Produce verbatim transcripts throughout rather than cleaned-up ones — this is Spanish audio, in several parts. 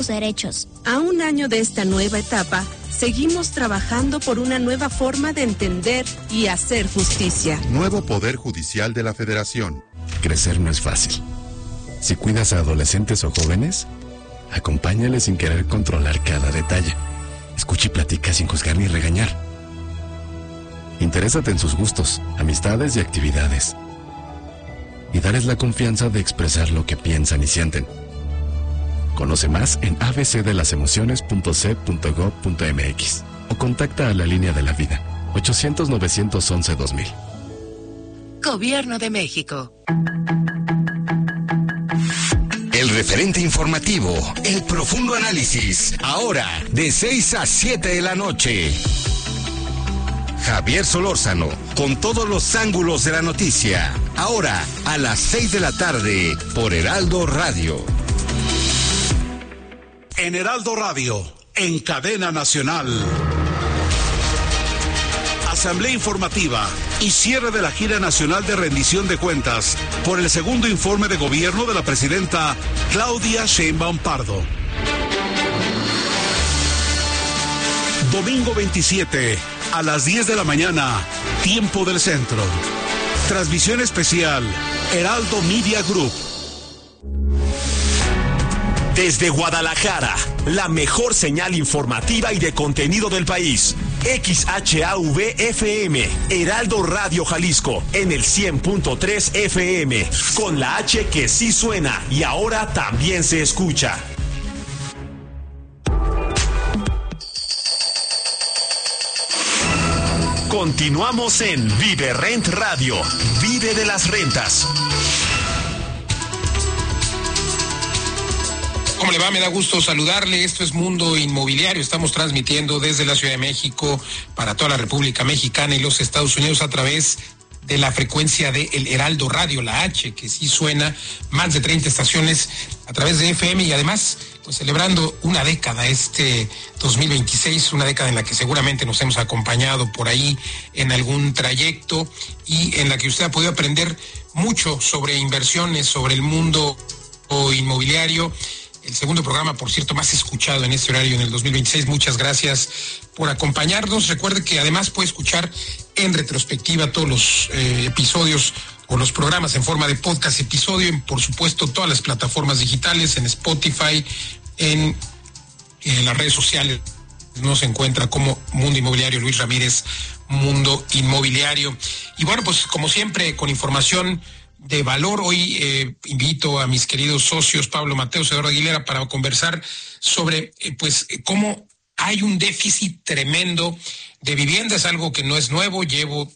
derechos. A un año de esta nueva etapa, seguimos trabajando por una nueva forma de entender y hacer justicia. Nuevo Poder Judicial de la Federación. Crecer no es fácil. Si cuidas a adolescentes o jóvenes, acompáñales sin querer controlar cada detalle. Escucha y platica sin juzgar ni regañar. Interésate en sus gustos, amistades y actividades. Y darles la confianza de expresar lo que piensan y sienten. Conoce más en a b c de las emociones punto c e p punto gob punto m x o contacta a la línea de la vida ochocientos, novecientos once, dos mil. Gobierno de México. El referente informativo, el profundo análisis, ahora de seis a siete de la noche. Javier Solórzano, con todos los ángulos de la noticia, ahora a las seis de la tarde por Heraldo Radio. En Heraldo Radio, en cadena nacional. Asamblea informativa y cierre de la gira nacional de rendición de cuentas por el segundo informe de gobierno de la presidenta Claudia Sheinbaum Pardo. Domingo veintisiete, a las diez de la mañana, tiempo del centro. Transmisión especial, Heraldo Media Group. Desde Guadalajara, la mejor señal informativa y de contenido del país. X H A V F M, Heraldo Radio Jalisco, en el cien punto tres F M, con la H que sí suena y ahora también se escucha. Continuamos en Vive Rent Radio, vive de las rentas. ¿Cómo le va? Me da gusto saludarle. Esto es Mundo Inmobiliario. Estamos transmitiendo desde la Ciudad de México para toda la República Mexicana y los Estados Unidos a través de la frecuencia de El Heraldo Radio, la H, que sí suena, más de treinta estaciones a través de F M y además, pues celebrando una década este dos mil veintiséis, una década en la que seguramente nos hemos acompañado por ahí en algún trayecto y en la que usted ha podido aprender mucho sobre inversiones, sobre el mundo inmobiliario. El segundo programa, por cierto, más escuchado en este horario en el dos mil veintiséis. Muchas gracias por acompañarnos. Recuerde que además puede escuchar en retrospectiva todos los eh, episodios o los programas en forma de podcast episodio, en, por supuesto, todas las plataformas digitales, en Spotify, en, en las redes sociales. Nos encuentra como Mundo Inmobiliario Luis Ramírez, Mundo Inmobiliario. Y bueno, pues como siempre, con información de valor. Hoy eh, invito a mis queridos socios Pablo Mateos, Eduardo Aguilera, para conversar sobre eh, pues cómo hay un déficit tremendo de viviendas, algo que no es nuevo. Llevo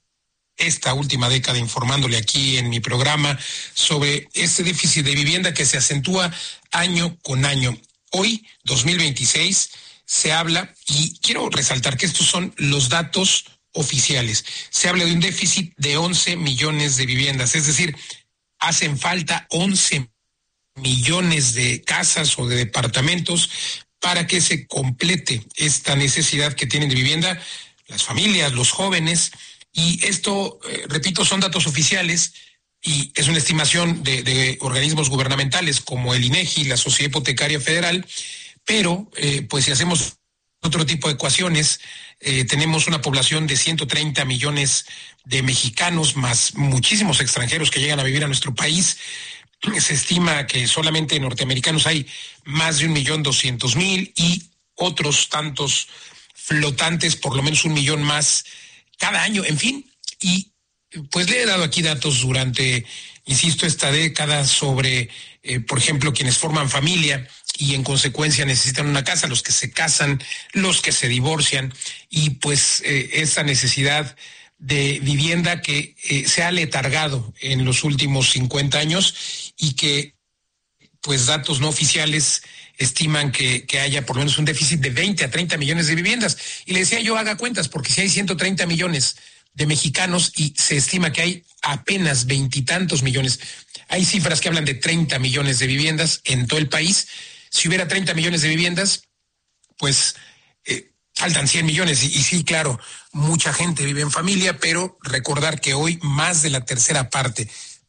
esta última década informándole aquí en mi programa sobre este déficit de vivienda que se acentúa año con año. Hoy, dos mil veintiséis, se habla, y quiero resaltar que estos son los datos oficiales. Se habla de un déficit de once millones de viviendas, es decir, hacen falta once millones de casas o de departamentos para que se complete esta necesidad que tienen de vivienda las familias, los jóvenes, y esto, eh, repito, son datos oficiales y es una estimación de, de organismos gubernamentales como el INEGI, la Sociedad Hipotecaria Federal, pero eh, pues si hacemos otro tipo de ecuaciones, eh, tenemos una población de ciento treinta millones de mexicanos, más muchísimos extranjeros que llegan a vivir a nuestro país. Se estima que solamente norteamericanos hay más de un millón doscientos mil y otros tantos flotantes, por lo menos un millón más cada año, en fin. Y pues le he dado aquí datos durante, insisto, esta década sobre, eh, por ejemplo, quienes forman familia y en consecuencia necesitan una casa, los que se casan, los que se divorcian, y pues eh, esa necesidad de vivienda que eh, se ha letargado en los últimos cincuenta años y que pues datos no oficiales estiman que, que haya por lo menos un déficit de veinte a treinta millones de viviendas. Y le decía yo, haga cuentas, porque si hay ciento treinta millones de mexicanos y se estima que hay apenas veintitantos millones, hay cifras que hablan de treinta millones de viviendas en todo el país. Si hubiera treinta millones de viviendas, pues eh, faltan cien millones. Y, y sí, claro, mucha gente vive en familia, pero recordar que hoy más de la tercera parte,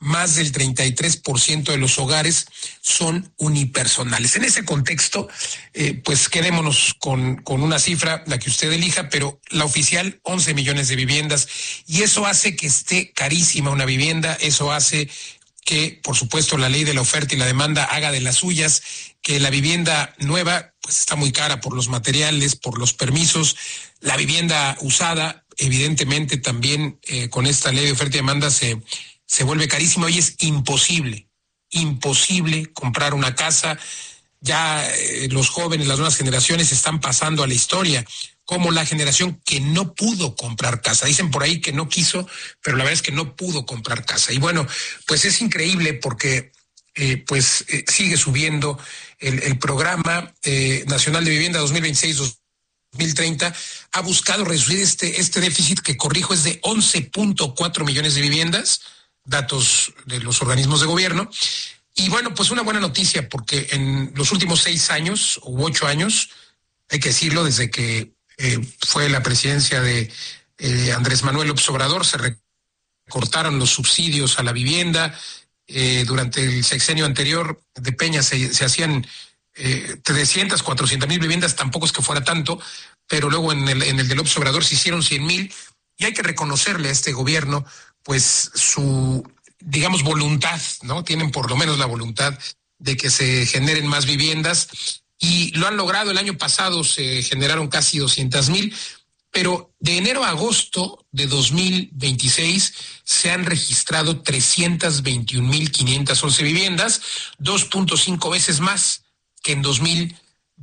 más del treinta y tres por ciento de los hogares son unipersonales. En ese contexto, eh, pues quedémonos con, con una cifra, la que usted elija, pero la oficial, once millones de viviendas, y eso hace que esté carísima una vivienda, eso hace que, por supuesto, la ley de la oferta y la demanda haga de las suyas, que la vivienda nueva pues está muy cara por los materiales, por los permisos, la vivienda usada, evidentemente también eh, con esta ley de oferta y demanda se, se vuelve carísimo y es imposible, imposible comprar una casa. Ya eh, los jóvenes, las nuevas generaciones están pasando a la historia como la generación que no pudo comprar casa. Dicen por ahí que no quiso, pero la verdad es que no pudo comprar casa. Y bueno, pues es increíble porque eh, pues eh, sigue subiendo el, el programa eh, nacional de vivienda dos mil veintiséis dos mil treinta. Ha buscado reducir este, este déficit que, corrijo, es de once punto cuatro millones de viviendas, datos de los organismos de gobierno. Y bueno, pues una buena noticia porque en los últimos seis años u ocho años, hay que decirlo, desde que Eh, fue la presidencia de eh, Andrés Manuel López Obrador, se recortaron los subsidios a la vivienda. Eh, durante el sexenio anterior de Peña se, se hacían eh, trescientas, cuatrocientas mil viviendas, tampoco es que fuera tanto, pero luego en el, en el de López Obrador se hicieron cien mil, y hay que reconocerle a este gobierno pues su, digamos, voluntad, ¿no? Tienen por lo menos la voluntad de que se generen más viviendas. Y lo han logrado. El año pasado se generaron casi doscientas mil, pero de enero a agosto de dos mil veintiséis se han registrado trescientas veintiún mil quinientas once viviendas, dos punto cinco veces más que en dos mil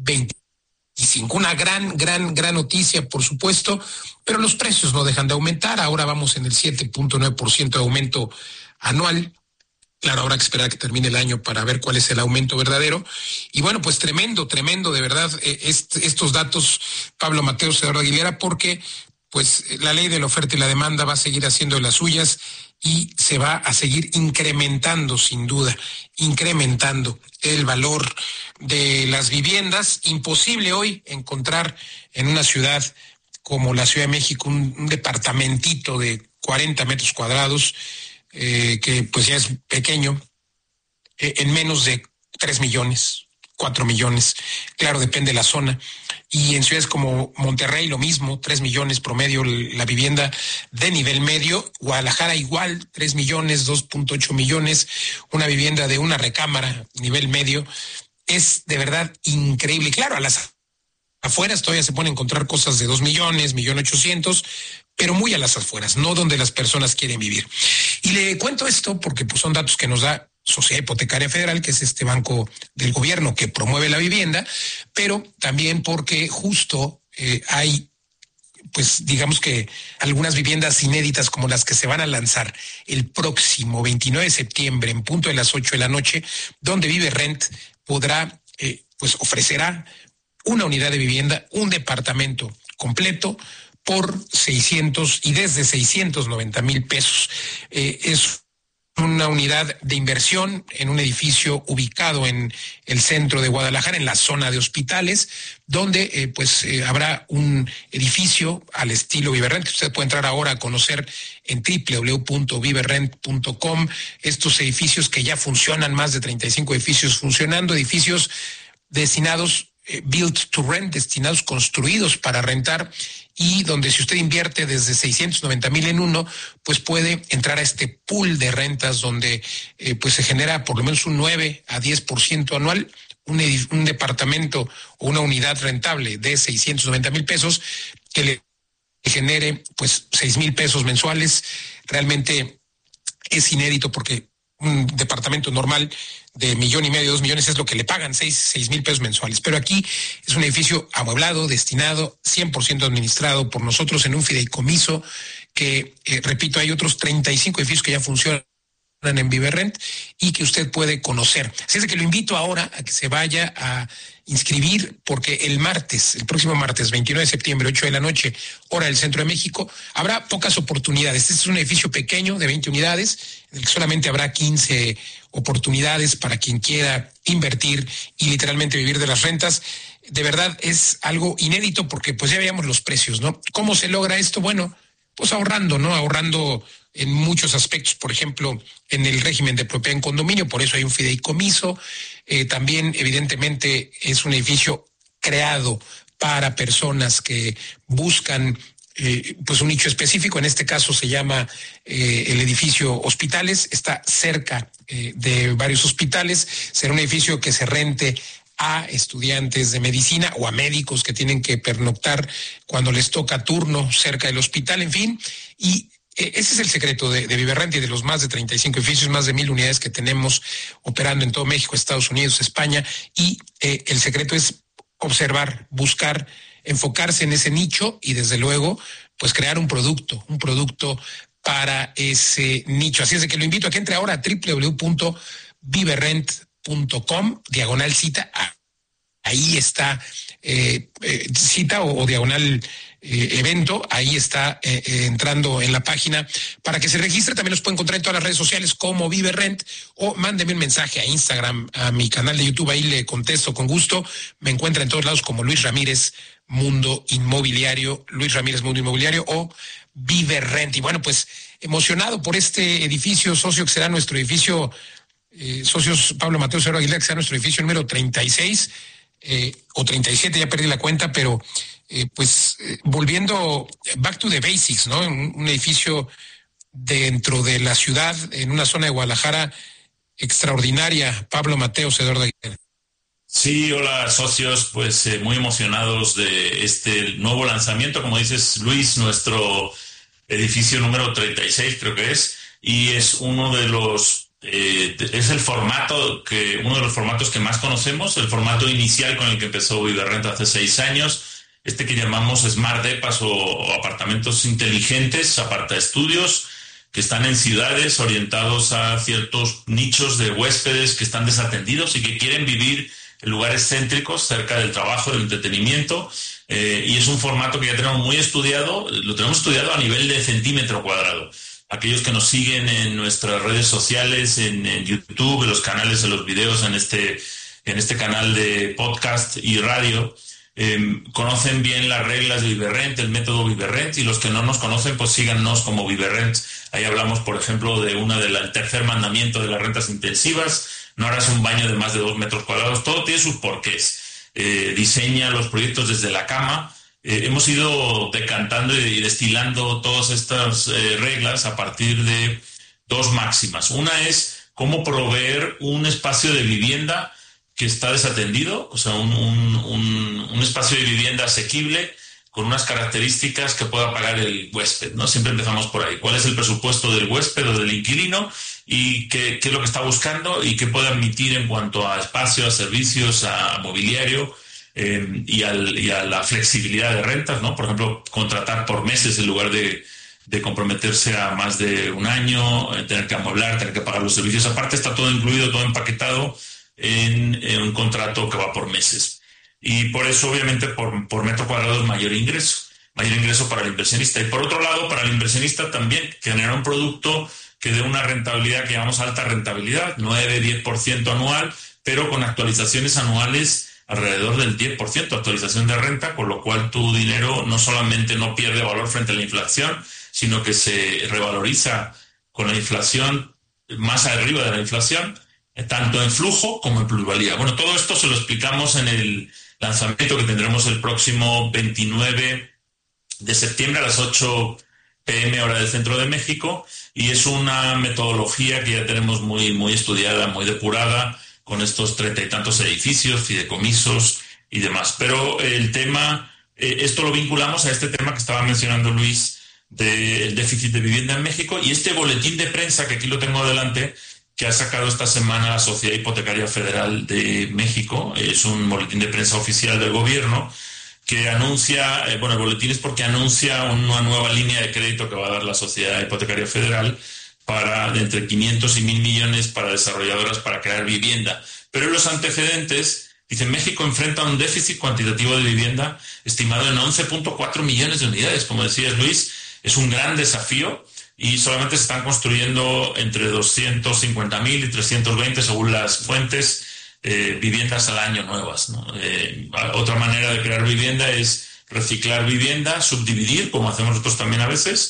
veinticinco. Una gran, gran, gran noticia, por supuesto, pero los precios no dejan de aumentar. Ahora vamos en el siete punto nueve por ciento de aumento anual. Claro, habrá que esperar que termine el año para ver cuál es el aumento verdadero. Y bueno, pues tremendo, tremendo, de verdad, eh, est- estos datos, Pablo Mateos, Eduardo Aguilera, porque pues la ley de la oferta y la demanda va a seguir haciendo de las suyas y se va a seguir incrementando, sin duda, incrementando el valor de las viviendas. Imposible hoy encontrar en una ciudad como la Ciudad de México un, un departamentito de cuarenta metros cuadrados, Eh, que pues ya es pequeño, eh, en menos de tres millones, cuatro millones, claro, depende de la zona. Y en ciudades como Monterrey lo mismo, tres millones promedio la vivienda de nivel medio. Guadalajara igual, tres millones, dos punto ocho millones, una vivienda de una recámara, nivel medio. Es de verdad increíble. Claro, a las afueras todavía se pueden encontrar cosas de dos millones, millón ochocientos, pero muy a las afueras, no donde las personas quieren vivir. Y le cuento esto porque pues, son datos que nos da Sociedad Hipotecaria Federal, que es este banco del gobierno que promueve la vivienda, pero también porque justo eh, hay, pues digamos que algunas viviendas inéditas como las que se van a lanzar el próximo veintinueve de septiembre en punto de las ocho de la noche, donde Vive Rent podrá, eh, pues ofrecerá una unidad de vivienda, un departamento completo por seiscientos y desde seiscientos noventa mil pesos. Eh, es una unidad de inversión en un edificio ubicado en el centro de Guadalajara, en la zona de hospitales, donde eh, pues eh, habrá un edificio al estilo Viverrent, que usted puede entrar ahora a conocer en doble u doble u doble u punto viverrent punto com. Estos edificios que ya funcionan, más de treinta y cinco edificios funcionando, edificios destinados, eh, built to rent, destinados, construidos para rentar, y donde si usted invierte desde seiscientos noventa mil en uno, pues puede entrar a este pool de rentas donde eh, pues se genera por lo menos un nueve a diez por ciento anual, un, un departamento o una unidad rentable de seiscientos noventa mil pesos que le genere pues seis mil pesos mensuales. Realmente es inédito porque un departamento normal de millón y medio, dos millones es lo que le pagan, seis, seis mil pesos mensuales. Pero aquí es un edificio amueblado, destinado, cien por ciento administrado por nosotros en un fideicomiso que, eh, repito, hay otros treinta y cinco edificios que ya funcionan en Viverrent y que usted puede conocer. Así es de que lo invito ahora a que se vaya a inscribir, porque el martes, el próximo martes, veintinueve de septiembre, ocho de la noche, hora del Centro de México, habrá pocas oportunidades. Este es un edificio pequeño de veinte unidades, en el que solamente habrá quince oportunidades para quien quiera invertir y literalmente vivir de las rentas. De verdad es algo inédito porque pues ya veíamos los precios, ¿no? ¿Cómo se logra esto? Bueno, pues ahorrando, ¿no? Ahorrando en muchos aspectos, por ejemplo, en el régimen de propiedad en condominio, por eso hay un fideicomiso. Eh, también, evidentemente, es un edificio creado para personas que buscan eh, pues un nicho específico. En este caso se llama eh, el edificio Hospitales, está cerca eh, de varios hospitales. Será un edificio que se rente a estudiantes de medicina o a médicos que tienen que pernoctar cuando les toca turno cerca del hospital, en fin, y ese es el secreto de, de Viverrent y de los más de treinta y cinco edificios, más de mil unidades que tenemos operando en todo México, Estados Unidos, España, y eh, el secreto es observar, buscar, enfocarse en ese nicho y desde luego, pues crear un producto, un producto para ese nicho. Así es de que lo invito a que entre ahora a doble u doble u doble u punto viverrent punto com, diagonal cita. Ahí está eh, eh, cita o, o diagonal eh, evento, ahí está eh, eh, entrando en la página para que se registre. También los pueden encontrar en todas las redes sociales como Viverrent, o mándeme un mensaje a Instagram, a mi canal de YouTube, ahí le contesto con gusto. Me encuentra en todos lados como Luis Ramírez Mundo Inmobiliario, Luis Ramírez Mundo Inmobiliario o Viverrent. Y bueno, pues emocionado por este edificio socio que será nuestro edificio, eh, socios Pablo Mateo Cero Aguilar, que será nuestro edificio número treinta y seis. Eh, o treinta y siete, ya perdí la cuenta, pero eh, pues eh, volviendo back to the basics, ¿no? Un, un edificio dentro de la ciudad, en una zona de Guadalajara extraordinaria. Pablo Mateo Cedor de Aguilar. Sí, hola socios, pues eh, muy emocionados de este nuevo lanzamiento, como dices Luis, nuestro edificio número treinta y seis creo que es, y es uno de los Eh, es el formato que uno de los formatos que más conocemos, el formato inicial con el que empezó Viverrent hace seis años, este que llamamos Smart Depas o, o apartamentos inteligentes, apartaestudios, que están en ciudades orientados a ciertos nichos de huéspedes que están desatendidos y que quieren vivir en lugares céntricos cerca del trabajo, del entretenimiento, eh, y es un formato que ya tenemos muy estudiado, lo tenemos estudiado a nivel de centímetro cuadrado. Aquellos que nos siguen en nuestras redes sociales, en, en YouTube, en los canales de los videos, en este, en este canal de podcast y radio, eh, conocen bien las reglas de Viverrent, el método Viverrent, y los que no nos conocen, pues síganos como Viverrent. Ahí hablamos, por ejemplo, de una del tercer mandamiento de las rentas intensivas: no harás un baño de más de dos metros cuadrados. Todo tiene sus porqués. Eh, diseña los proyectos desde la cama. Eh, hemos ido decantando y destilando todas estas eh, reglas a partir de dos máximas. Una es cómo proveer un espacio de vivienda que está desatendido, o sea, un, un, un, un espacio de vivienda asequible con unas características que pueda pagar el huésped, ¿no? Siempre empezamos por ahí. ¿Cuál es el presupuesto del huésped o del inquilino y qué, qué es lo que está buscando y qué puede admitir en cuanto a espacio, a servicios, a mobiliario? Eh, y, al, y a la flexibilidad de rentas, ¿no? Por ejemplo, contratar por meses en lugar de, de comprometerse a más de un año, eh, tener que amueblar, tener que pagar los servicios. Aparte está todo incluido, todo empaquetado en, en un contrato que va por meses. Y por eso, obviamente, por, por metro cuadrado es mayor ingreso, mayor ingreso para el inversionista. Y por otro lado, para el inversionista también, generar un producto que dé una rentabilidad que llamamos alta rentabilidad, nueve a diez por ciento anual, pero con actualizaciones anuales alrededor del diez por ciento actualización de renta, con lo cual tu dinero no solamente no pierde valor frente a la inflación, sino que se revaloriza con la inflación, más arriba de la inflación, tanto en flujo como en plusvalía. Bueno, todo esto se lo explicamos en el lanzamiento que tendremos el próximo veintinueve de septiembre a las ocho pe eme hora del centro de México, y es una metodología que ya tenemos muy, muy estudiada, muy depurada, con estos treinta y tantos edificios, fideicomisos y demás. Pero el tema, eh, esto lo vinculamos a este tema que estaba mencionando Luis, del déficit de vivienda en México, y este boletín de prensa, que aquí lo tengo adelante, que ha sacado esta semana la Sociedad Hipotecaria Federal de México. Es un boletín de prensa oficial del gobierno que anuncia, eh, bueno, el boletín es porque anuncia una nueva línea de crédito que va a dar la Sociedad Hipotecaria Federal para de entre quinientos y mil millones para desarrolladoras para crear vivienda. Pero en los antecedentes, dice, México enfrenta un déficit cuantitativo de vivienda estimado en once punto cuatro millones de unidades. Como decías, Luis, es un gran desafío y solamente se están construyendo entre doscientos cincuenta mil y trescientos veinte, según las fuentes, eh, viviendas al año nuevas, ¿no? Eh, otra manera de crear vivienda es reciclar vivienda, subdividir, como hacemos nosotros también a veces,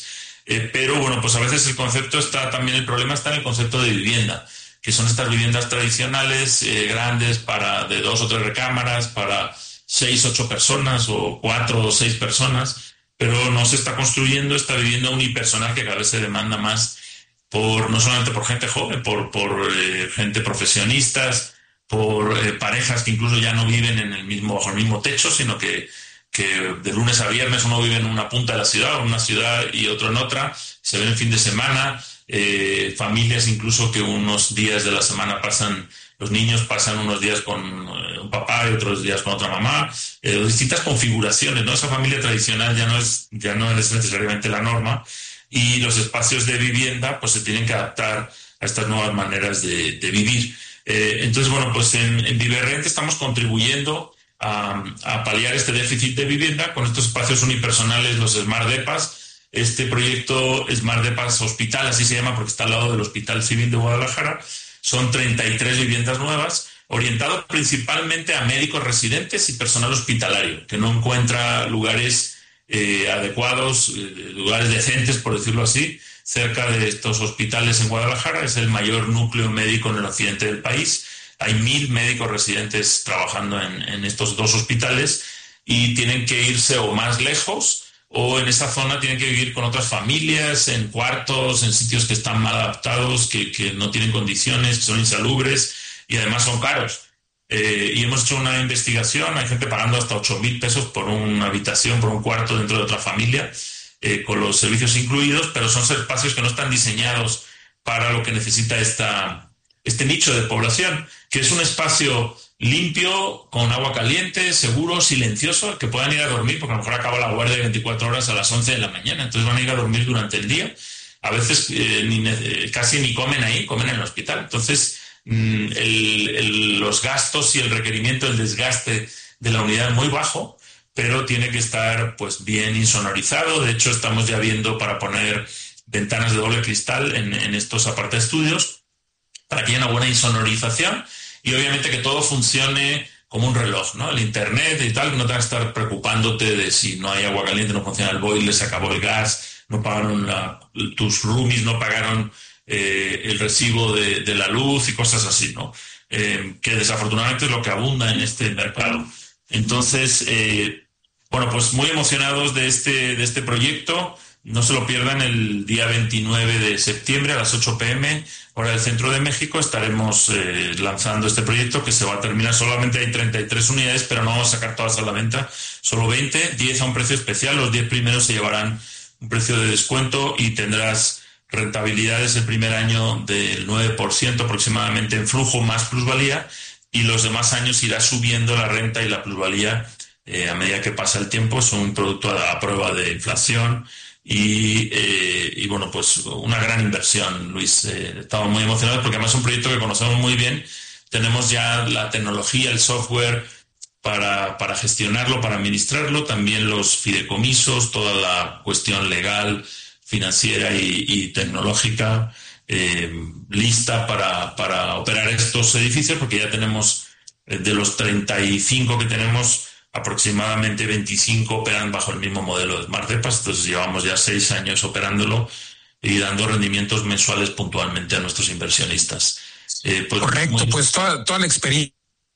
Eh, pero bueno, pues a veces el concepto está, también el problema está en el concepto de vivienda, que son estas viviendas tradicionales, eh, grandes, para de dos o tres recámaras, para seis, ocho personas o cuatro o seis personas, pero no se está construyendo esta vivienda unipersonal que cada vez se demanda más, por no solamente por gente joven, por, por eh, gente profesionistas, por eh, parejas que incluso ya no viven en el mismo, bajo el mismo techo, sino que, que de lunes a viernes uno vive en una punta de la ciudad, en una ciudad y otro en otra, se ven el fin de semana, eh, familias incluso que unos días de la semana pasan, los niños pasan unos días con eh, un papá y otros días con otra mamá, eh, distintas configuraciones, ¿no? Esa familia tradicional ya no es, ya no es necesariamente la norma, y los espacios de vivienda pues se tienen que adaptar a estas nuevas maneras de, de vivir. Eh, entonces, bueno, pues en, en Viverrent estamos contribuyendo a, a paliar este déficit de vivienda con estos espacios unipersonales, los Smart Depas. Este proyecto Smart Depas Hospital, así se llama porque está al lado del Hospital Civil de Guadalajara, son treinta y tres viviendas nuevas, orientado principalmente a médicos residentes y personal hospitalario, que no encuentra lugares eh, adecuados, eh, lugares decentes, por decirlo así, cerca de estos hospitales en Guadalajara. Es el mayor núcleo médico en el occidente del país. Hay mil médicos residentes trabajando en, en estos dos hospitales y tienen que irse o más lejos o en esa zona tienen que vivir con otras familias, en cuartos, en sitios que están mal adaptados, que, que no tienen condiciones, que son insalubres y además son caros. Eh, y hemos hecho una investigación, hay gente pagando hasta ocho mil pesos por una habitación, por un cuarto dentro de otra familia, eh, con los servicios incluidos, pero son espacios que no están diseñados para lo que necesita esta, este nicho de población, que es un espacio limpio, con agua caliente, seguro, silencioso, que puedan ir a dormir, porque a lo mejor acaba la guardia de veinticuatro horas a las once de la mañana, entonces van a ir a dormir durante el día. A veces eh, ni, eh, casi ni comen ahí, comen en el hospital. Entonces, mm, el, el, los gastos y el requerimiento, el desgaste de la unidad es muy bajo, pero tiene que estar pues bien insonorizado. De hecho, estamos ya viendo para poner ventanas de doble cristal en, en estos apartaestudios para que haya una buena insonorización. Y obviamente que todo funcione como un reloj, ¿no? El internet y tal, no tengas que estar preocupándote de si no hay agua caliente, no funciona el boiler, se acabó el gas, no pagaron la, tus roomies, no pagaron eh, el recibo de, de la luz y cosas así, ¿no? Eh, que desafortunadamente es lo que abunda en este mercado. Entonces, eh, bueno, pues muy emocionados de este, de este proyecto. No se lo pierdan, el día veintinueve de septiembre a las ocho pm, hora del centro de México, estaremos eh, lanzando este proyecto que se va a terminar. Solamente hay treinta y tres unidades, pero no vamos a sacar todas a la venta, solo veinte, diez a un precio especial. Los diez primeros se llevarán un precio de descuento y tendrás rentabilidades el primer año del nueve por ciento aproximadamente en flujo más plusvalía, y los demás años irá subiendo la renta y la plusvalía eh, a medida que pasa el tiempo. Es un producto a, a prueba de inflación. Y, eh, y bueno, pues una gran inversión, Luis. Eh, estamos muy emocionados porque además es un proyecto que conocemos muy bien. Tenemos ya la tecnología, el software para, para gestionarlo, para administrarlo, también los fideicomisos, toda la cuestión legal, financiera y, y tecnológica eh, lista para, para operar estos edificios, porque ya tenemos eh, de los treinta y cinco que tenemos, aproximadamente veinticinco operan bajo el mismo modelo de Smart Depas. Entonces llevamos ya seis años operándolo y dando rendimientos mensuales puntualmente a nuestros inversionistas. Eh, pues, Correcto, muy... pues toda, toda la experiencia,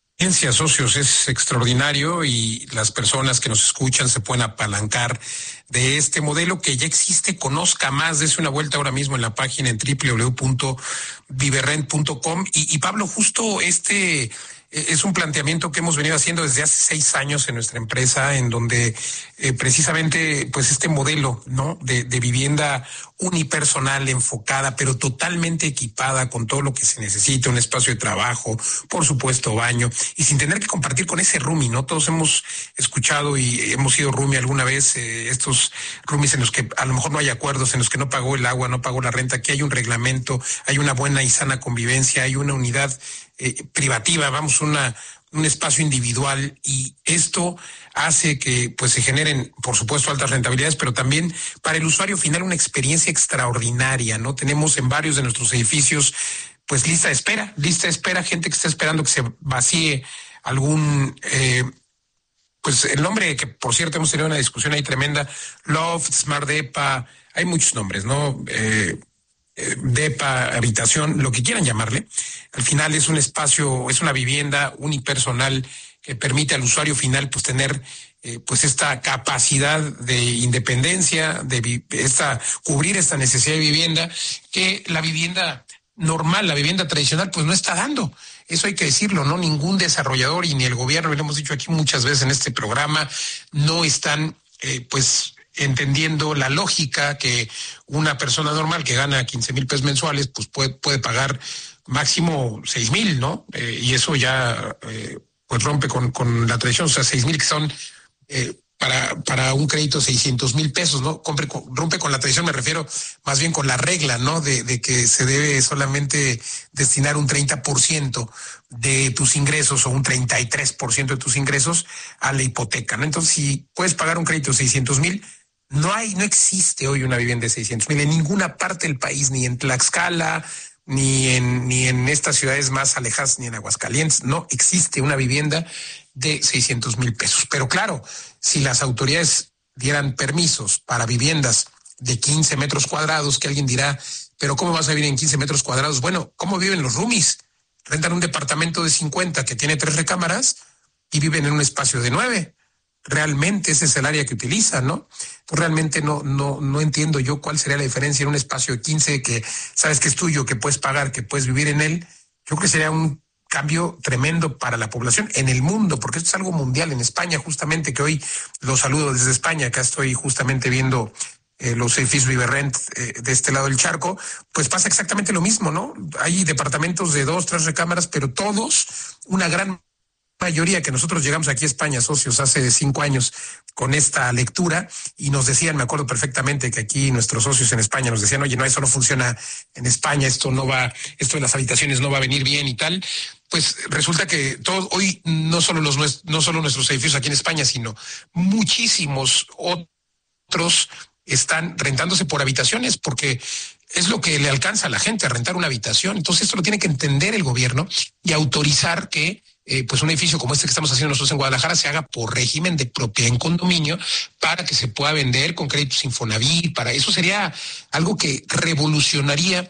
socios, es extraordinario, y las personas que nos escuchan se pueden apalancar de este modelo que ya existe. Conozca más, dése una vuelta ahora mismo en la página en doble u doble u doble u punto viverrent punto com. Y, y Pablo, justo este es un planteamiento que hemos venido haciendo desde hace seis años en nuestra empresa, en donde eh, precisamente pues este modelo, ¿no?, de, de vivienda unipersonal, enfocada, pero totalmente equipada con todo lo que se necesita, un espacio de trabajo, por supuesto baño, y sin tener que compartir con ese roomie, ¿no? Todos hemos escuchado y hemos sido roomie alguna vez, eh, estos roomies en los que a lo mejor no hay acuerdos, en los que no pagó el agua, no pagó la renta. Aquí hay un reglamento, hay una buena y sana convivencia, hay una unidad eh, privativa, vamos, una un espacio individual, y esto hace que pues se generen, por supuesto, altas rentabilidades, pero también para el usuario final una experiencia extraordinaria, ¿no? Tenemos en varios de nuestros edificios pues lista de espera, lista de espera, gente que está esperando que se vacíe algún eh, pues el nombre que, por cierto, hemos tenido una discusión ahí tremenda, Loft, Smart Depa, hay muchos nombres, ¿no? Eh, eh, Depa, habitación, lo que quieran llamarle. Al final es un espacio, es una vivienda unipersonal que permite al usuario final pues tener eh, pues esta capacidad de independencia, de esta cubrir esta necesidad de vivienda que la vivienda normal, la vivienda tradicional, pues no está dando. Eso hay que decirlo, ¿no? Ningún desarrollador y ni el gobierno, lo hemos dicho aquí muchas veces en este programa, no están, eh, pues, entendiendo la lógica que una persona normal que gana quince mil pesos mensuales, pues puede, puede pagar máximo seis mil, ¿no? Eh, y eso ya, eh, pues rompe con, con la tradición, o sea, seis mil que son, eh, para para un crédito seiscientos mil pesos, ¿no? Compre, rompe con la tradición, me refiero más bien con la regla, ¿no? De, de que se debe solamente destinar un treinta por ciento de tus ingresos o un treinta y tres por ciento de tus ingresos a la hipoteca, ¿no? Entonces, si puedes pagar un crédito de seiscientos mil, no hay, no existe hoy una vivienda de seiscientos mil en ninguna parte del país, ni en Tlaxcala, ni en, ni en estas ciudades más alejadas, ni en Aguascalientes, no existe una vivienda de seiscientos mil pesos. Pero claro, si las autoridades dieran permisos para viviendas de quince metros cuadrados, que alguien dirá, pero ¿cómo vas a vivir en quince metros cuadrados? Bueno, ¿cómo viven los roomies? Rentan un departamento de cincuenta que tiene tres recámaras y viven en un espacio de nueve. Realmente ese es el área que utilizan, ¿no? Pues realmente no, no, no entiendo yo cuál sería la diferencia en un espacio de quince que sabes que es tuyo, que puedes pagar, que puedes vivir en él. Yo creo que sería un cambio tremendo para la población en el mundo, porque esto es algo mundial. En España, justamente, que hoy los saludo desde España, acá estoy justamente viendo eh, los edificios Viverrent eh, de este lado del charco, pues pasa exactamente lo mismo, ¿no? Hay departamentos de dos, tres recámaras, pero todos, una gran mayoría que nosotros llegamos aquí a España, socios, hace cinco años con esta lectura y nos decían, me acuerdo perfectamente que aquí nuestros socios en España nos decían, oye, no, eso no funciona en España, esto no va, esto de las habitaciones no va a venir bien y tal. Pues resulta que todo, hoy no solo los no solo nuestros edificios aquí en España, sino muchísimos otros están rentándose por habitaciones porque es lo que le alcanza a la gente a rentar una habitación. Entonces esto lo tiene que entender el gobierno y autorizar que Eh, pues un edificio como este que estamos haciendo nosotros en Guadalajara se haga por régimen de propiedad en condominio para que se pueda vender con créditos Infonavit. Para eso sería algo que revolucionaría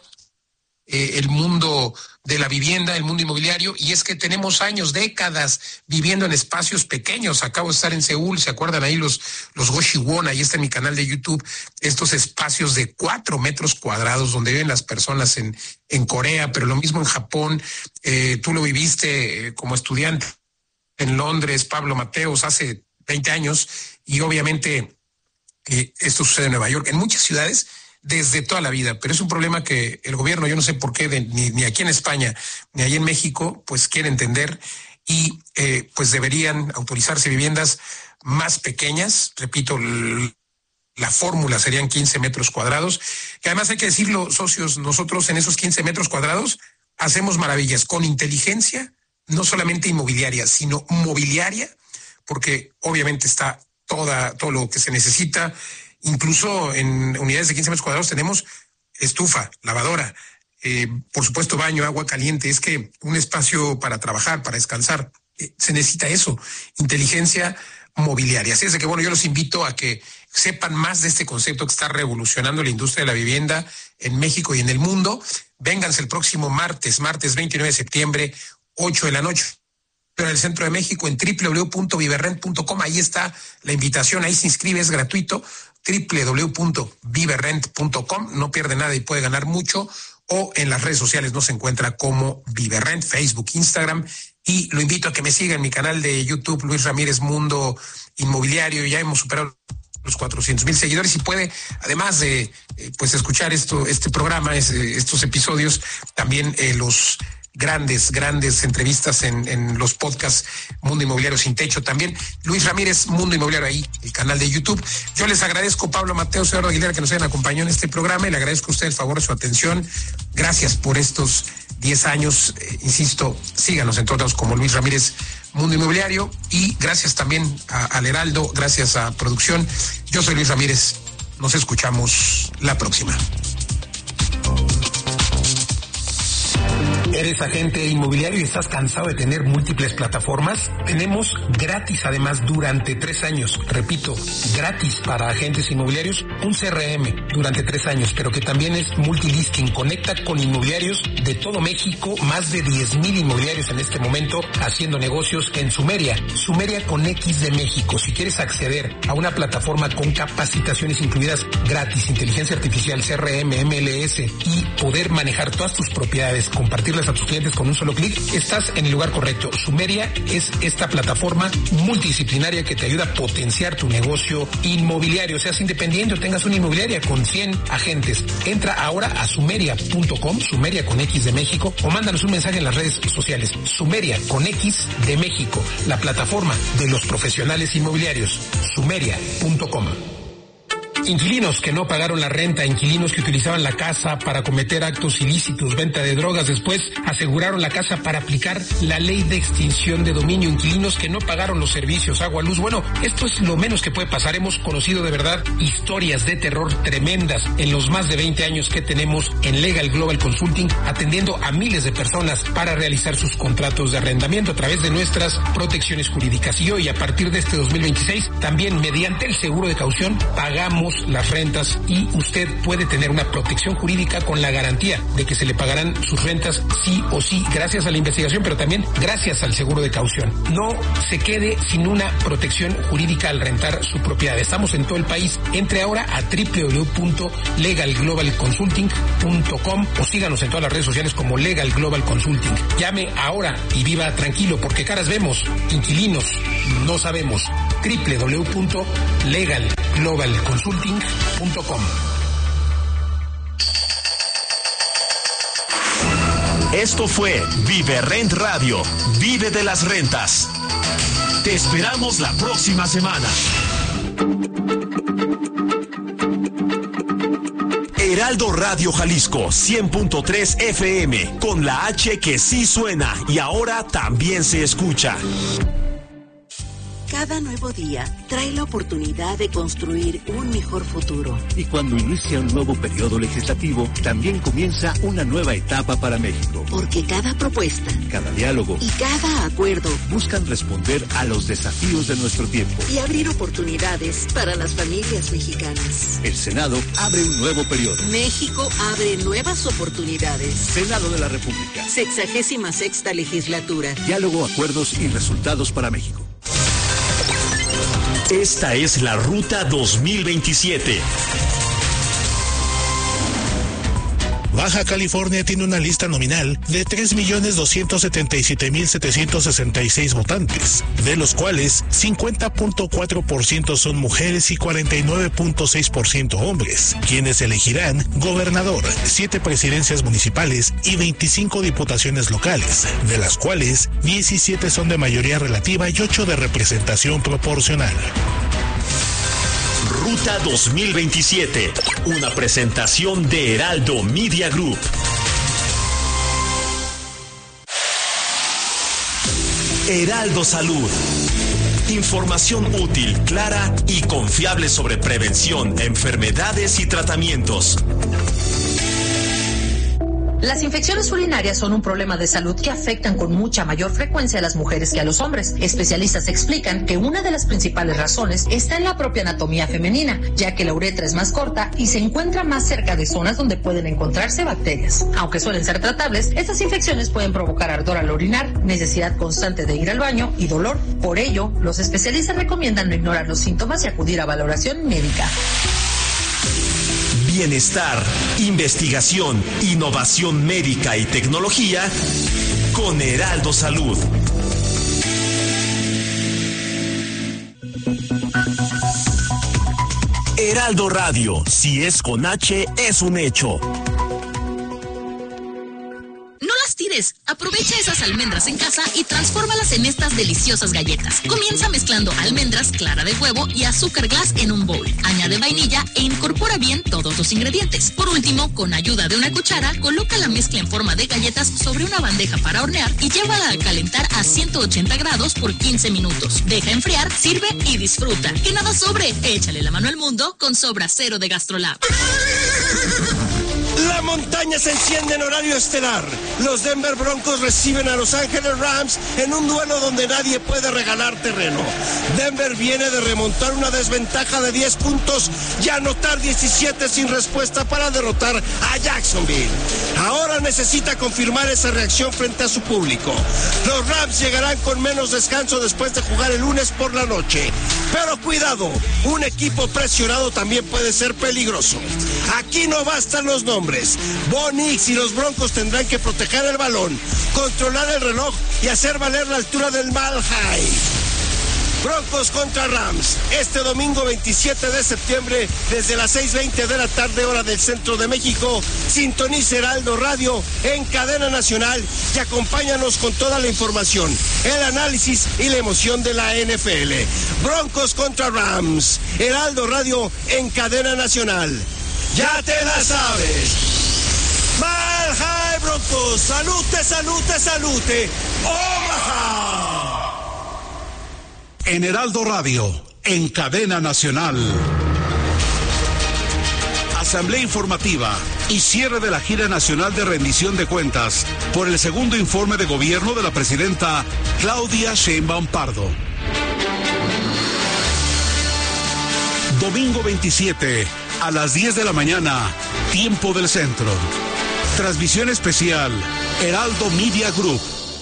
eh, el mundo de la vivienda, el mundo inmobiliario, y es que tenemos años, décadas viviendo en espacios pequeños. Acabo de estar en Seúl, ¿se acuerdan ahí los los Goshiwon? Ahí está en mi canal de YouTube, estos espacios de cuatro metros cuadrados donde viven las personas en en Corea, pero lo mismo en Japón. Eh, tú lo viviste eh, como estudiante en Londres, Pablo Mateos, hace veinte años, y obviamente eh, esto sucede en Nueva York, en muchas ciudades, desde toda la vida, pero es un problema que el gobierno, yo no sé por qué, de, ni, ni aquí en España, ni ahí en México, pues quiere entender y eh, pues deberían autorizarse viviendas más pequeñas. Repito, l- la fórmula serían quince metros cuadrados, que además hay que decirlo, socios, nosotros en esos quince metros cuadrados hacemos maravillas con inteligencia, no solamente inmobiliaria, sino mobiliaria, porque obviamente está toda, todo lo que se necesita. Incluso en unidades de quince metros cuadrados tenemos estufa, lavadora, eh, por supuesto baño, agua caliente. Es que un espacio para trabajar, para descansar, eh, se necesita eso, inteligencia mobiliaria. Así es de que, bueno, yo los invito a que sepan más de este concepto que está revolucionando la industria de la vivienda en México y en el mundo. Vénganse el próximo martes, martes veintinueve de septiembre, ocho de la noche. Pero en el centro de México, en doble u doble u doble u punto viverrent punto com, ahí está la invitación, ahí se inscribe, es gratuito, doble u doble u doble u punto viverrent punto com, no pierde nada y puede ganar mucho, o en las redes sociales nos encuentra como Viverrent, Facebook, Instagram, y lo invito a que me siga en mi canal de YouTube, Luis Ramírez Mundo Inmobiliario. Ya hemos superado los cuatrocientos mil seguidores y puede, además de eh, pues escuchar esto, este programa, es, eh, estos episodios, también eh, los grandes, grandes entrevistas en, en los podcasts Mundo Inmobiliario Sin Techo. También Luis Ramírez Mundo Inmobiliario, ahí, el canal de YouTube. Yo les agradezco, Pablo Mateos, Eduardo Aguilera, que nos hayan acompañado en este programa, y le agradezco a ustedes el favor de su atención. Gracias por estos diez años. Eh, insisto, síganos en todos lados como Luis Ramírez Mundo Inmobiliario, y gracias también a, al Heraldo, gracias a producción. Yo soy Luis Ramírez. Nos escuchamos la próxima. ¿Eres agente inmobiliario y estás cansado de tener múltiples plataformas? Tenemos gratis, además, durante tres años, repito, gratis para agentes inmobiliarios, un C R M durante tres años, pero que también es multilisting. Conecta con inmobiliarios de todo México, más de diez mil inmobiliarios en este momento haciendo negocios en Sumeria. Sumeria con X de México. Si quieres acceder a una plataforma con capacitaciones incluidas gratis, inteligencia artificial, C R M, M L S y poder manejar todas tus propiedades, compartirlas a tus clientes con un solo clic, estás en el lugar correcto. Sumeria es esta plataforma multidisciplinaria que te ayuda a potenciar tu negocio inmobiliario, seas independiente o tengas una inmobiliaria con cien agentes. Entra ahora a sumeria punto com, Sumeria con X de México, o mándanos un mensaje en las redes sociales. Sumeria con X de México, la plataforma de los profesionales inmobiliarios. Sumeria punto com. Inquilinos que no pagaron la renta, inquilinos que utilizaban la casa para cometer actos ilícitos, venta de drogas, después aseguraron la casa para aplicar la ley de extinción de dominio, inquilinos que no pagaron los servicios, agua, luz. Bueno, esto es lo menos que puede pasar. Hemos conocido de verdad historias de terror tremendas en los más de veinte años que tenemos en Legal Global Consulting, atendiendo a miles de personas para realizar sus contratos de arrendamiento a través de nuestras protecciones jurídicas. Y hoy, a partir de este dos mil veintiséis, también mediante el seguro de caución, pagamos las rentas y usted puede tener una protección jurídica con la garantía de que se le pagarán sus rentas sí o sí, gracias a la investigación, pero también gracias al seguro de caución. No se quede sin una protección jurídica al rentar su propiedad. Estamos en todo el país. Entre ahora a doble u doble u doble u punto legal global consulting punto com o síganos en todas las redes sociales como Legal Global Consulting. Llame ahora y viva tranquilo, porque caras vemos, inquilinos no sabemos. doble u doble u doble u punto legal global consulting punto com. Esto fue Vive Rent Radio. Vive de las rentas. Te esperamos la próxima semana. Heraldo Radio Jalisco cien punto tres F M, con la H que sí suena y ahora también se escucha. Cada nuevo día trae la oportunidad de construir un mejor futuro. Y cuando inicia un nuevo periodo legislativo, también comienza una nueva etapa para México. Porque cada propuesta, cada diálogo y cada acuerdo buscan responder a los desafíos de nuestro tiempo y abrir oportunidades para las familias mexicanas. El Senado abre un nuevo periodo. México abre nuevas oportunidades. Senado de la República. Sexagésima sexta legislatura. Diálogo, acuerdos y resultados para México. Esta es la Ruta dos mil veintisiete. Baja California tiene una lista nominal de tres millones doscientos setenta y siete mil setecientos sesenta y seis votantes, de los cuales cincuenta punto cuatro por ciento son mujeres y cuarenta y nueve punto seis por ciento hombres, quienes elegirán gobernador, siete presidencias municipales y veinticinco diputaciones locales, de las cuales diecisiete son de mayoría relativa y ocho de representación proporcional. Ruta dos mil veintisiete, una presentación de Heraldo Media Group. Heraldo Salud. Información útil, clara y confiable sobre prevención, enfermedades y tratamientos. Las infecciones urinarias son un problema de salud que afectan con mucha mayor frecuencia a las mujeres que a los hombres. Especialistas explican que una de las principales razones está en la propia anatomía femenina, ya que la uretra es más corta y se encuentra más cerca de zonas donde pueden encontrarse bacterias. Aunque suelen ser tratables, estas infecciones pueden provocar ardor al orinar, necesidad constante de ir al baño y dolor. Por ello, los especialistas recomiendan no ignorar los síntomas y acudir a valoración médica. Bienestar, investigación, innovación médica y tecnología con Heraldo Salud. Heraldo Radio, si es con H, es un hecho. Aprovecha esas almendras en casa y transfórmalas en estas deliciosas galletas. Comienza mezclando almendras, clara de huevo y azúcar glass en un bowl. Añade vainilla e incorpora bien todos los ingredientes. Por último, con ayuda de una cuchara, coloca la mezcla en forma de galletas sobre una bandeja para hornear y llévala a calentar a ciento ochenta grados por quince minutos. Deja enfriar, sirve y disfruta. Que nada sobre. Échale la mano al mundo con Sobra Cero de GastroLab. La montaña se enciende en horario estelar. Los Denver Broncos reciben a Los Ángeles Rams en un duelo donde nadie puede regalar terreno. Denver viene de remontar una desventaja de diez puntos y anotar diecisiete sin respuesta para derrotar a Jacksonville. Ahora necesita confirmar esa reacción frente a su público. Los Rams llegarán con menos descanso después de jugar el lunes por la noche. Pero cuidado, un equipo presionado también puede ser peligroso. Aquí no bastan los nombres. Bo Nix y los Broncos tendrán que proteger el balón, controlar el reloj y hacer valer la altura del Mile High. Broncos contra Rams, este domingo veintisiete de septiembre, desde las seis veinte de la tarde, hora del centro de México. Sintoniza Heraldo Radio en cadena nacional y acompáñanos con toda la información, el análisis y la emoción de la N F L. Broncos contra Rams, Heraldo Radio en cadena nacional. Ya te la sabes. Mile High Broncos, salute, salute, salute. Omaha. En Heraldo Radio, en cadena nacional. Asamblea informativa y cierre de la gira nacional de rendición de cuentas por el segundo informe de gobierno de la presidenta Claudia Sheinbaum Pardo. Domingo veintisiete, a las diez de la mañana, tiempo del centro. Transmisión especial, Heraldo Media Group.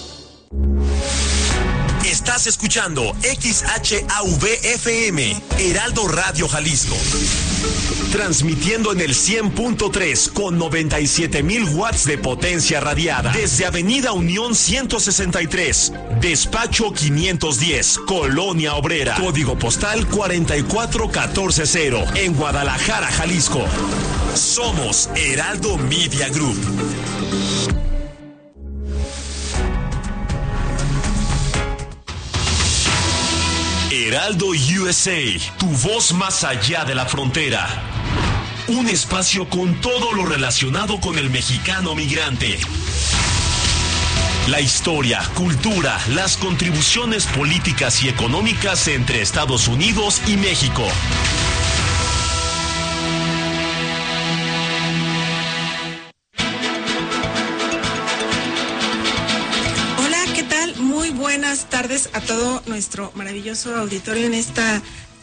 Estás escuchando X H A V F M, Heraldo Radio Jalisco. Transmitiendo en el cien punto tres con noventa y siete mil watts de potencia radiada. Desde Avenida Unión ciento sesenta y tres, Despacho quinientos diez, Colonia Obrera. Código postal cuarenta y cuatro catorce cero, en Guadalajara, Jalisco. Somos Heraldo Media Group. Heraldo U S A, tu voz más allá de la frontera. Un espacio con todo lo relacionado con el mexicano migrante. La historia, cultura, las contribuciones políticas y económicas entre Estados Unidos y México. Buenas tardes a todo nuestro maravilloso auditorio en esta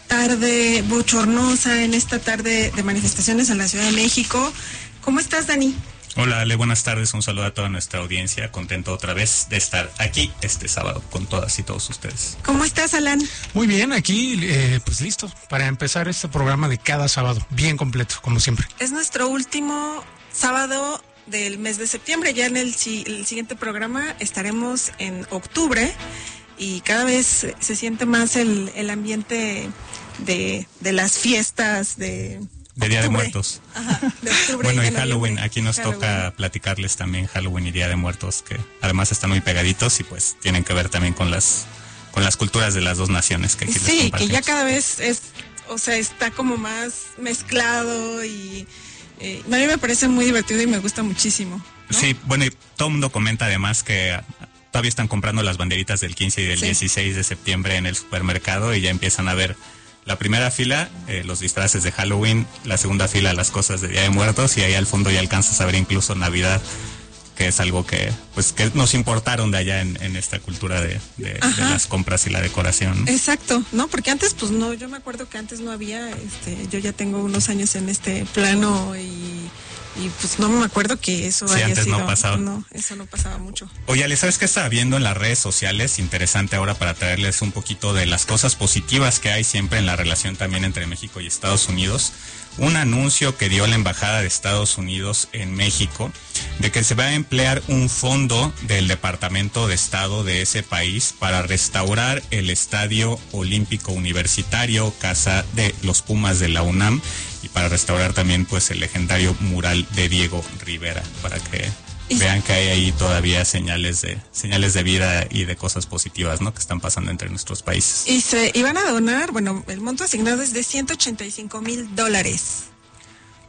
tarde bochornosa, en esta tarde de manifestaciones en la Ciudad de México. ¿Cómo estás, Dani? Hola, Ale, buenas tardes. Un saludo a toda nuestra audiencia. Contento otra vez de estar aquí este sábado con todas y todos ustedes. ¿Cómo estás, Alan? Muy bien, aquí eh, pues listo para empezar este programa de cada sábado, bien completo, como siempre. Es nuestro último sábado del mes de septiembre. Ya en el, el siguiente programa estaremos en octubre y cada vez se siente más el, el ambiente de, de las fiestas de de Día de Muertos. Ajá, de octubre. Bueno, y Halloween, aquí nos Halloween. Toca platicarles también Halloween y Día de Muertos, que además están muy pegaditos y pues tienen que ver también con las con las culturas de las dos naciones que aquí les compartimos. Sí, que ya cada vez es, o sea, está como más mezclado y Eh, a mí me parece muy divertido y me gusta muchísimo, ¿no? Sí, bueno, y todo el mundo comenta además que todavía están comprando las banderitas del quince y del sí. dieciséis de septiembre en el supermercado y ya empiezan a ver la primera fila, eh, los disfraces de Halloween, la segunda fila, las cosas de Día de Muertos, y ahí al fondo ya alcanzas a ver incluso Navidad, que es algo que pues que nos importaron de allá en, en esta cultura de, de, de las compras y la decoración. Exacto, ¿no? Porque antes pues no, yo me acuerdo que antes no había, este, yo ya tengo unos años en este plano y, y pues no me acuerdo que eso sí, haya antes sido. No pasaba. No, eso no pasaba mucho. Oye, Ale, ¿sabes qué estaba viendo en las redes sociales? Interesante ahora para traerles un poquito de las cosas positivas que hay siempre en la relación también entre México y Estados Unidos. Un anuncio que dio la Embajada de Estados Unidos en México de que se va a emplear un fondo del Departamento de Estado de ese país para restaurar el Estadio Olímpico Universitario, casa de los Pumas de la UNAM, y para restaurar también pues el legendario mural de Diego Rivera, para que vean que hay ahí todavía señales de señales de vida y de cosas positivas, ¿no?, que están pasando entre nuestros países. Y se iban a donar, bueno, el monto asignado es de ciento ochenta y cinco mil dólares.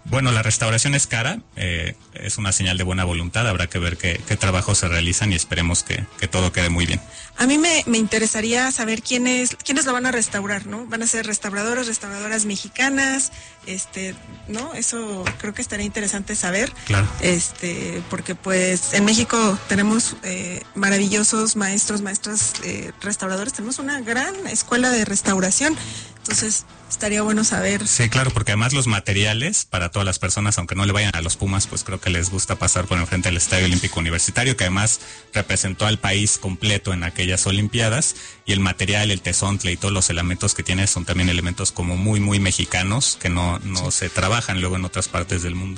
Bueno, la restauración es cara, eh, es una señal de buena voluntad, habrá que ver qué, qué trabajos se realizan y esperemos que, que todo quede muy bien. A mí me, me interesaría saber quiénes quiénes lo van a restaurar, ¿no? Van a ser restauradores, restauradoras mexicanas, este, ¿no? Eso creo que estaría interesante saber. Claro. Este, porque pues en México tenemos eh, maravillosos maestros, maestras eh, restauradores, tenemos una gran escuela de restauración, entonces estaría bueno saber. Sí, claro, porque además los materiales para todas las personas, aunque no le vayan a los Pumas, pues creo que les gusta pasar por enfrente del Estadio Olímpico Universitario, que además representó al país completo en aquellas Olimpiadas, y el material, el tezontle y todos los elementos que tiene son también elementos como muy, muy mexicanos, que no, no sí. se trabajan luego en otras partes del mundo.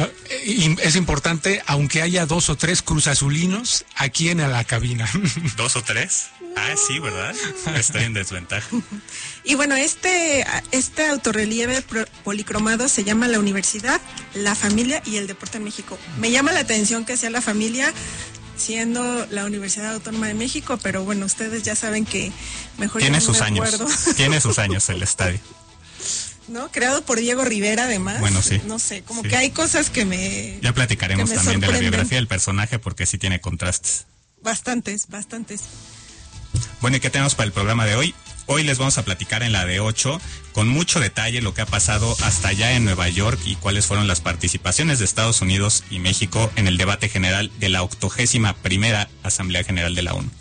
Y es importante, aunque haya dos o tres cruzazulinos aquí en la cabina. ¿Dos o tres? Ah, sí, ¿verdad? Estoy en desventaja. Y bueno, este, este autorrelieve policromado se llama La Universidad, la Familia y el Deporte en México. Me llama la atención que sea la familia, siendo la Universidad Autónoma de México, pero bueno, ustedes ya saben que mejor tiene yo no sus me años. acuerdo. Tiene sus años el estadio. ¿No? Creado por Diego Rivera, además. Bueno, sí. No sé, como sí. que hay cosas que me... Ya platicaremos me también sorprenden. de la biografía del personaje, porque sí tiene contrastes. Bastantes, bastantes. Bueno, ¿y qué tenemos para el programa de hoy? Hoy les vamos a platicar en la de ocho con mucho detalle lo que ha pasado hasta allá en Nueva York y cuáles fueron las participaciones de Estados Unidos y México en el debate general de la octogésima primera Asamblea General de la ONU.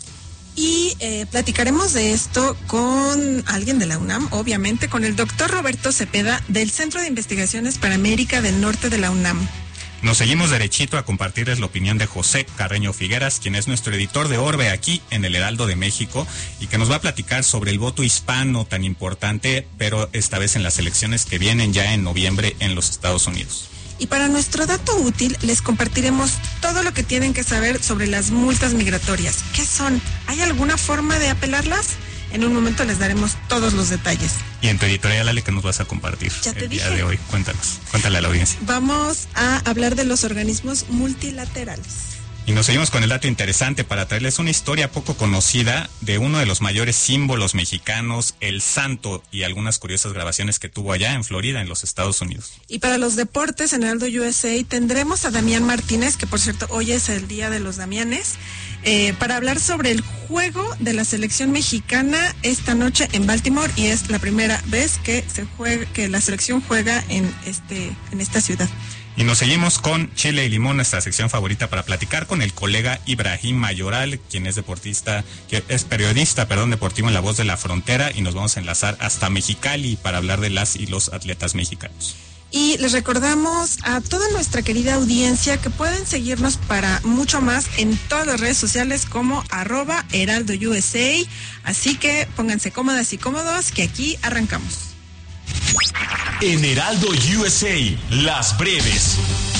Y eh, platicaremos de esto con alguien de la UNAM, obviamente, con el doctor Roberto Cepeda del Centro de Investigaciones para América del Norte de la UNAM. Nos seguimos derechito a compartirles la opinión de José Carreño Figueras, quien es nuestro editor de Orbe aquí en el Heraldo de México y que nos va a platicar sobre el voto hispano tan importante, pero esta vez en las elecciones que vienen ya en noviembre en los Estados Unidos. Y para nuestro dato útil les compartiremos todo lo que tienen que saber sobre las multas migratorias. ¿Qué son? ¿Hay alguna forma de apelarlas? En un momento les daremos todos los detalles. Y en tu editorial, Ale, ¿qué nos vas a compartir ya te el dije. día de hoy? Cuéntanos, cuéntale a la audiencia. Vamos a hablar de los organismos multilaterales. Y nos seguimos con el dato interesante para traerles una historia poco conocida de uno de los mayores símbolos mexicanos, el Santo, y algunas curiosas grabaciones que tuvo allá en Florida, en los Estados Unidos. Y para los deportes, en Heraldo U S A, tendremos a Damián Martínez, que por cierto, hoy es el Día de los Damianes, eh, para hablar sobre el juego de la selección mexicana esta noche en Baltimore, y es la primera vez que se juega, que la selección juega en este, en esta ciudad. Y nos seguimos con Chile y Limón, nuestra sección favorita, para platicar con el colega Ibrahim Mayoral, quien es deportista, que es periodista, perdón, deportivo en La Voz de la Frontera, y nos vamos a enlazar hasta Mexicali para hablar de las y los atletas mexicanos. Y les recordamos a toda nuestra querida audiencia que pueden seguirnos para mucho más en todas las redes sociales como arroba Heraldo U S A, así que pónganse cómodas y cómodos que aquí arrancamos. En Heraldo U S A, las breves.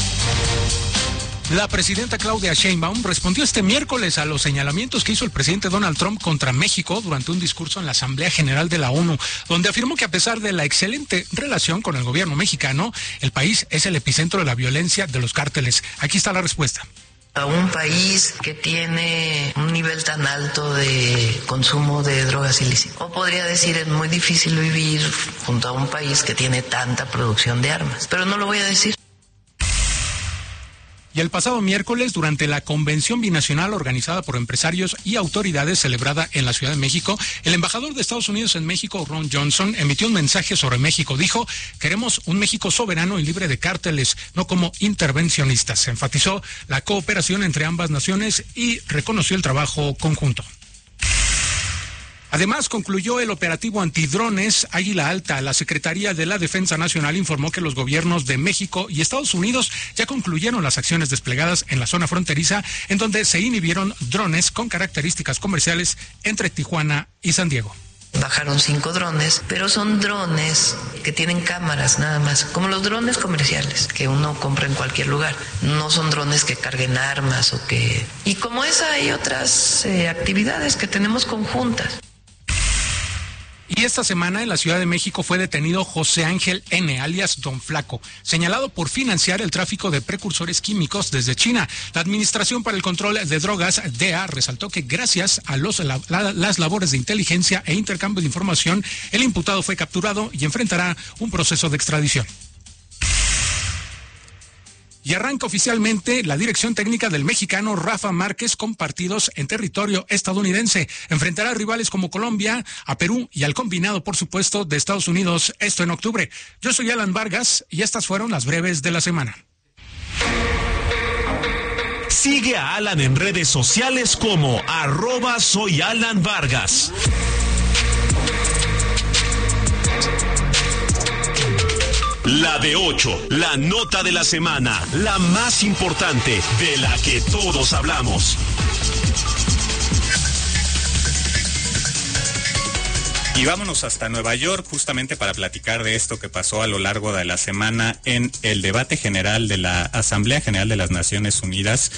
La presidenta Claudia Sheinbaum respondió este miércoles a los señalamientos que hizo el presidente Donald Trump contra México durante un discurso en la Asamblea General de la ONU, donde afirmó que a pesar de la excelente relación con el gobierno mexicano, el país es el epicentro de la violencia de los cárteles. Aquí está la respuesta. A un país que tiene un nivel tan alto de consumo de drogas ilícitas. O podría decir, es muy difícil vivir junto a un país que tiene tanta producción de armas. Pero no lo voy a decir. Y el pasado miércoles, durante la convención binacional organizada por empresarios y autoridades celebrada en la Ciudad de México, el embajador de Estados Unidos en México, Ron Johnson, emitió un mensaje sobre México. Dijo: queremos un México soberano y libre de cárteles, no como intervencionistas. Enfatizó la cooperación entre ambas naciones y reconoció el trabajo conjunto. Además, concluyó el operativo antidrones Águila Alta. La Secretaría de la Defensa Nacional informó que los gobiernos de México y Estados Unidos ya concluyeron las acciones desplegadas en la zona fronteriza, en donde se inhibieron drones con características comerciales entre Tijuana y San Diego. Bajaron cinco drones, pero son drones que tienen cámaras nada más, como los drones comerciales que uno compra en cualquier lugar. No son drones que carguen armas o que... Y como esa hay otras eh, actividades que tenemos conjuntas. Y esta semana en la Ciudad de México fue detenido José Ángel N., alias Don Flaco, señalado por financiar el tráfico de precursores químicos desde China. La Administración para el Control de Drogas, D E A, resaltó que gracias a los, la, la, las labores de inteligencia e intercambio de información, el imputado fue capturado y enfrentará un proceso de extradición. Y arranca oficialmente la dirección técnica del mexicano Rafa Márquez con partidos en territorio estadounidense. Enfrentará a rivales como Colombia, a Perú y al combinado, por supuesto, de Estados Unidos, esto en octubre. Yo soy Alan Vargas y estas fueron las breves de la semana. Sigue a Alan en redes sociales como arroba soy Alan Vargas. La de ocho, la nota de la semana, la más importante, de la que todos hablamos. Y vámonos hasta Nueva York justamente para platicar de esto que pasó a lo largo de la semana en el debate general de la Asamblea General de las Naciones Unidas,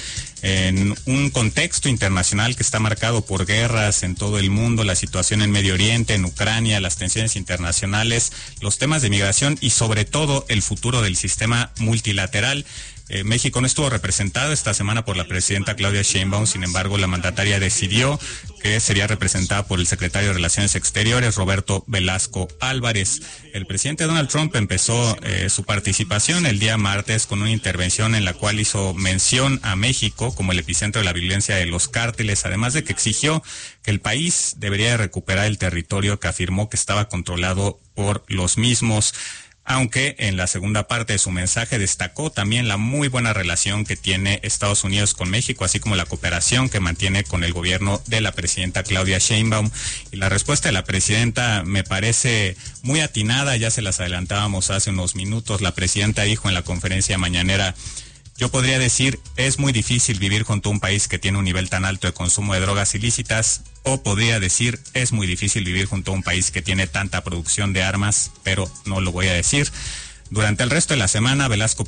en un contexto internacional que está marcado por guerras en todo el mundo, la situación en Medio Oriente, en Ucrania, las tensiones internacionales, los temas de migración y sobre todo el futuro del sistema multilateral. Eh, México no estuvo representado esta semana por la presidenta Claudia Sheinbaum, sin embargo la mandataria decidió que sería representada por el secretario de Relaciones Exteriores, Roberto Velasco Álvarez. El presidente Donald Trump empezó eh, su participación el día martes con una intervención en la cual hizo mención a México como el epicentro de la violencia de los cárteles, además de que exigió que el país debería recuperar el territorio que afirmó que estaba controlado por los mismos. Aunque en la segunda parte de su mensaje destacó también la muy buena relación que tiene Estados Unidos con México, así como la cooperación que mantiene con el gobierno de la presidenta Claudia Sheinbaum. Y la respuesta de la presidenta me parece muy atinada, ya se las adelantábamos hace unos minutos. La presidenta dijo en la conferencia mañanera: yo podría decir, es muy difícil vivir junto a un país que tiene un nivel tan alto de consumo de drogas ilícitas, o podría decir, es muy difícil vivir junto a un país que tiene tanta producción de armas, pero no lo voy a decir. Durante el resto de la semana, Velasco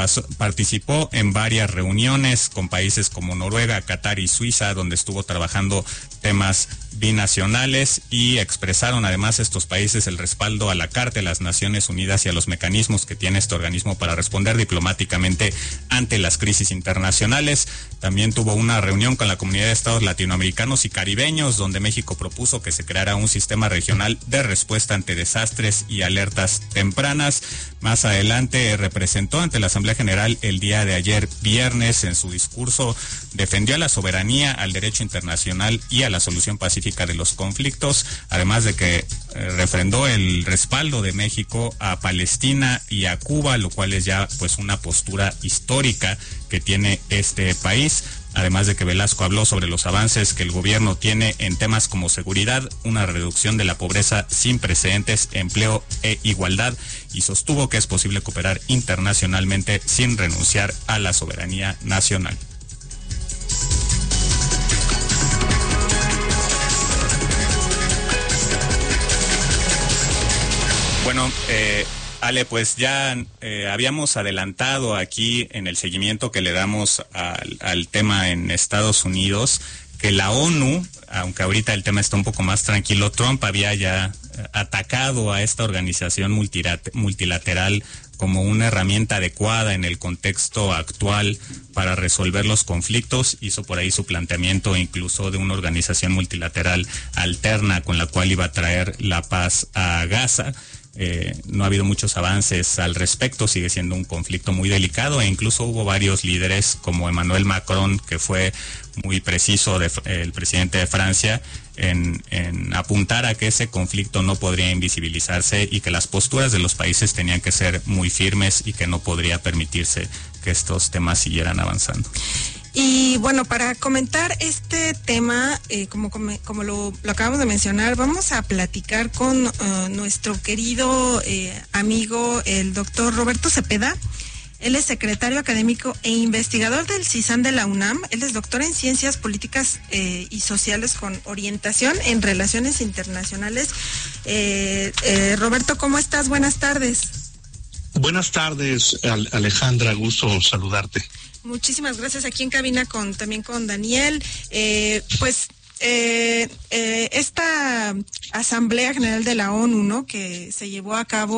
participó en varias reuniones con países como Noruega, Qatar y Suiza, donde estuvo trabajando temas binacionales, y expresaron además estos países el respaldo a la Carta de las Naciones Unidas y a los mecanismos que tiene este organismo para responder diplomáticamente ante las crisis internacionales. También tuvo una reunión con la Comunidad de Estados Latinoamericanos y Caribeños, donde México propuso que se creara un sistema regional de respuesta ante desastres y alertas tempranas. Más adelante representó ante la Asamblea General el día de ayer viernes. En su discurso defendió a la soberanía, al derecho internacional y a la solución pacífica de los conflictos, además de que eh, refrendó el respaldo de México a Palestina y a Cuba, lo cual es ya pues una postura histórica que tiene este país. Además de que Velasco habló sobre los avances que el gobierno tiene en temas como seguridad, una reducción de la pobreza sin precedentes, empleo e igualdad, y sostuvo que es posible cooperar internacionalmente sin renunciar a la soberanía nacional. Bueno, eh, Ale, pues ya eh, habíamos adelantado aquí en el seguimiento que le damos al, al tema en Estados Unidos, que la ONU, aunque ahorita el tema está un poco más tranquilo, Trump había ya atacado a esta organización multilateral como una herramienta adecuada en el contexto actual para resolver los conflictos. Hizo por ahí su planteamiento incluso de una organización multilateral alterna con la cual iba a traer la paz a Gaza. Eh, no ha habido muchos avances al respecto, sigue siendo un conflicto muy delicado, e incluso hubo varios líderes como Emmanuel Macron, que fue muy preciso, de, eh, el presidente de Francia, en, en apuntar a que ese conflicto no podría invisibilizarse y que las posturas de los países tenían que ser muy firmes y que no podría permitirse que estos temas siguieran avanzando. Y bueno, para comentar este tema, eh, como, como lo, lo acabamos de mencionar, vamos a platicar con uh, nuestro querido eh, amigo, el doctor Roberto Cepeda. Él es secretario académico e investigador del CISAN de la UNAM. Él es doctor en Ciencias Políticas eh, y Sociales con orientación en Relaciones Internacionales. Eh, eh, Roberto, ¿cómo estás? Buenas tardes. Buenas tardes, Alejandra, gusto saludarte. Muchísimas gracias. Aquí en cabina con también con Daniel. Eh, pues eh, eh, esta Asamblea General de la ONU, ¿no?, que se llevó a cabo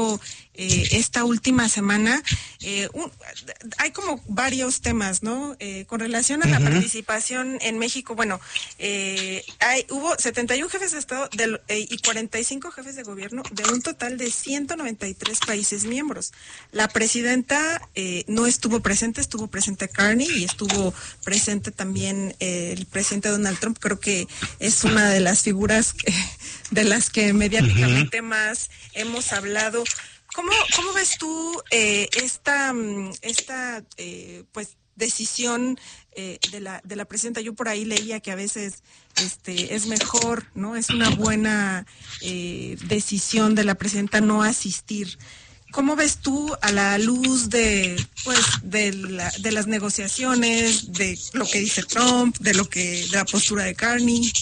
eh, esta última semana. Eh, un, hay como varios temas, ¿no? Eh, con relación a la uh-huh. participación en México, bueno, eh, hay, hubo setenta y uno jefes de Estado de, eh, y cuarenta y cinco jefes de gobierno de un total de ciento noventa y tres países miembros. La presidenta eh, no estuvo presente, estuvo presente Carney y estuvo presente también eh, el presidente Donald Trump. Creo que es una de las figuras que, de las que mediáticamente uh-huh. más hemos hablado. ¿Cómo, cómo ves tú eh, esta, esta eh, pues decisión eh, de la de la presidenta? Yo por ahí leía que a veces este es mejor, ¿no? Es una buena eh, decisión de la presidenta no asistir. ¿Cómo ves tú a la luz de pues de, la, de las negociaciones, de lo que dice Trump, de lo que de la postura de Carney?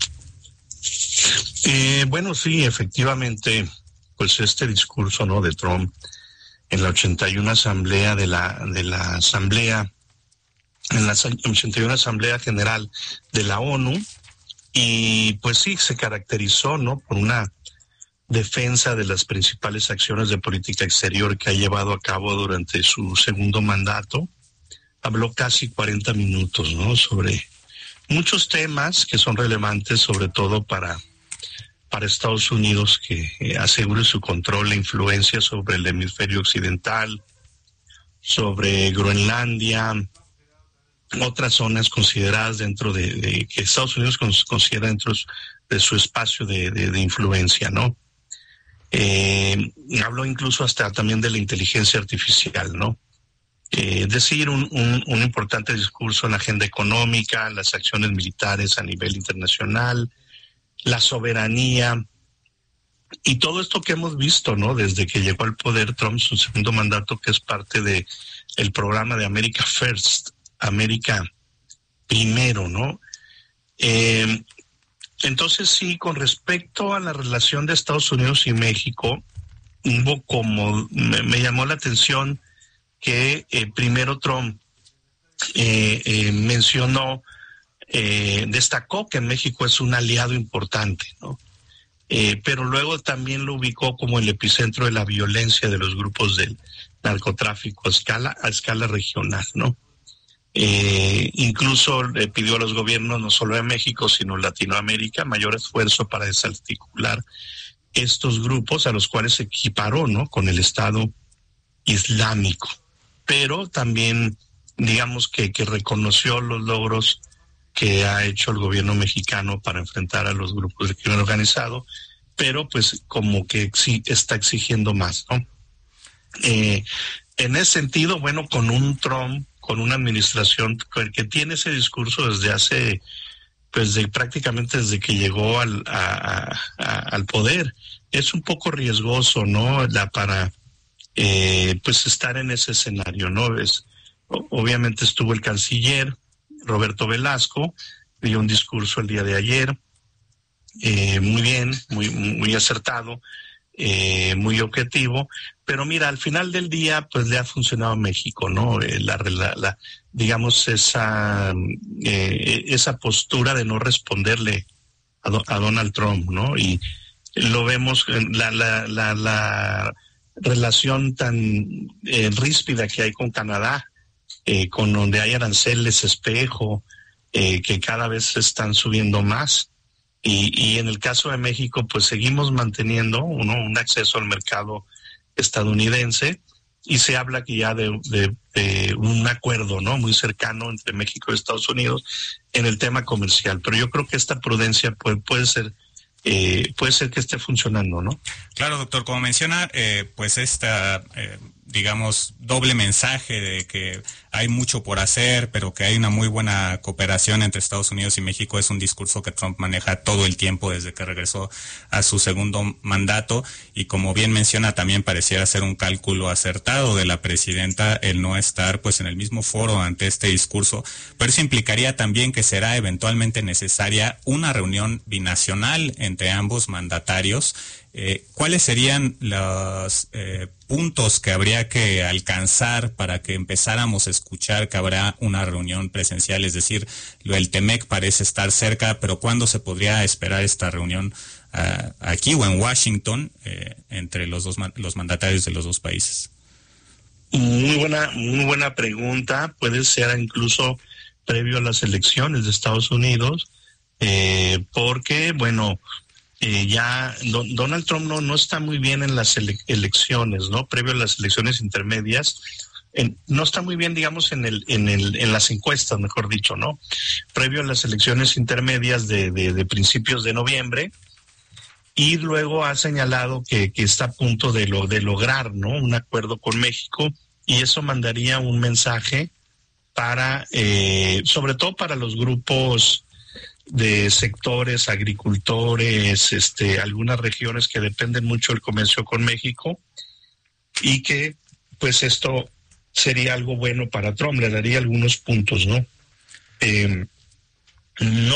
Eh, bueno, sí, efectivamente, pues este discurso, ¿no?, de Trump en la ochenta y una asamblea de la de la asamblea en la ochenta y una asamblea general de la ONU, y pues sí se caracterizó, ¿no?, por una defensa de las principales acciones de política exterior que ha llevado a cabo durante su segundo mandato. Habló casi cuarenta minutos, ¿no?, sobre muchos temas que son relevantes, sobre todo para, para Estados Unidos, que eh, asegure su control e influencia sobre el hemisferio occidental, sobre Groenlandia, otras zonas consideradas dentro de, de que Estados Unidos considera dentro de su espacio de, de, de influencia, ¿no? Eh, habló incluso hasta también de la inteligencia artificial, ¿no? Eh, es decir, un, un, un importante discurso en la agenda económica, las acciones militares a nivel internacional, la soberanía y todo esto que hemos visto, ¿no?, desde que llegó al poder Trump, su segundo mandato, que es parte de el programa de America First, América Primero, ¿no? Eh, entonces sí, con respecto a la relación de Estados Unidos y México, hubo como, me, me llamó la atención que eh, primero Trump eh, eh, mencionó, eh, destacó que México es un aliado importante, ¿no? Eh, pero luego también lo ubicó como el epicentro de la violencia de los grupos del narcotráfico a escala, a escala regional, ¿no? Eh, incluso le pidió a los gobiernos, no solo de México, sino Latinoamérica, mayor esfuerzo para desarticular estos grupos, a los cuales se equiparó, ¿no?, con el Estado Islámico. Pero también, digamos que, que reconoció los logros que ha hecho el gobierno mexicano para enfrentar a los grupos de crimen organizado, pero pues como que sí está exigiendo más, ¿no? Eh, en ese sentido, bueno, con un Trump, con una administración que tiene ese discurso desde hace, pues de, prácticamente desde que llegó al, a, a, al poder, es un poco riesgoso, ¿no?, la para eh, pues estar en ese escenario, ¿no? Es, obviamente estuvo el canciller Roberto Velasco, dio un discurso el día de ayer, eh, muy bien, muy, muy acertado, eh, muy objetivo, pero mira, al final del día, pues le ha funcionado a México, ¿no? Eh, la, la, la, digamos, esa, eh, esa postura de no responderle a, do, a Donald Trump, ¿no? Y lo vemos, la, la, la, la relación tan eh, ríspida que hay con Canadá, eh, con donde hay aranceles espejo, eh, que cada vez están subiendo más. Y, y en el caso de México, pues seguimos manteniendo uno, un acceso al mercado estadounidense, y se habla aquí ya de, de, de un acuerdo, ¿no?, muy cercano entre México y Estados Unidos en el tema comercial. Pero yo creo que esta prudencia puede, puede ser eh, puede ser que esté funcionando, ¿no? Claro, doctor, como menciona, eh, pues esta, eh, digamos, doble mensaje de que hay mucho por hacer, pero que hay una muy buena cooperación entre Estados Unidos y México, es un discurso que Trump maneja todo el tiempo desde que regresó a su segundo mandato, y como bien menciona, también pareciera ser un cálculo acertado de la presidenta el no estar pues en el mismo foro ante este discurso, pero eso implicaría también que será eventualmente necesaria una reunión binacional entre ambos mandatarios. Eh, ¿Cuáles serían los eh, puntos que habría que alcanzar para que empezáramos a escuchar que habrá una reunión presencial? Es decir, el T M E C parece estar cerca, pero ¿cuándo se podría esperar esta reunión a, aquí o en Washington eh, entre los dos los mandatarios de los dos países? Muy buena, muy buena pregunta. Puede ser incluso previo a las elecciones de Estados Unidos, eh, porque, bueno, eh, ya do, Donald Trump no, no está muy bien en las ele elecciones, ¿no? Previo a las elecciones intermedias, en, no está muy bien, digamos, en el, en el, en las encuestas, mejor dicho, ¿no? Previo a las elecciones intermedias de, de, de principios de noviembre, y luego ha señalado que, que está a punto de lo, de lograr, ¿no? Un acuerdo con México, y eso mandaría un mensaje para, eh, sobre todo para los grupos de sectores, agricultores, este, algunas regiones que dependen mucho del comercio con México, y que pues esto sería algo bueno para Trump, le daría algunos puntos, ¿no? Eh, no,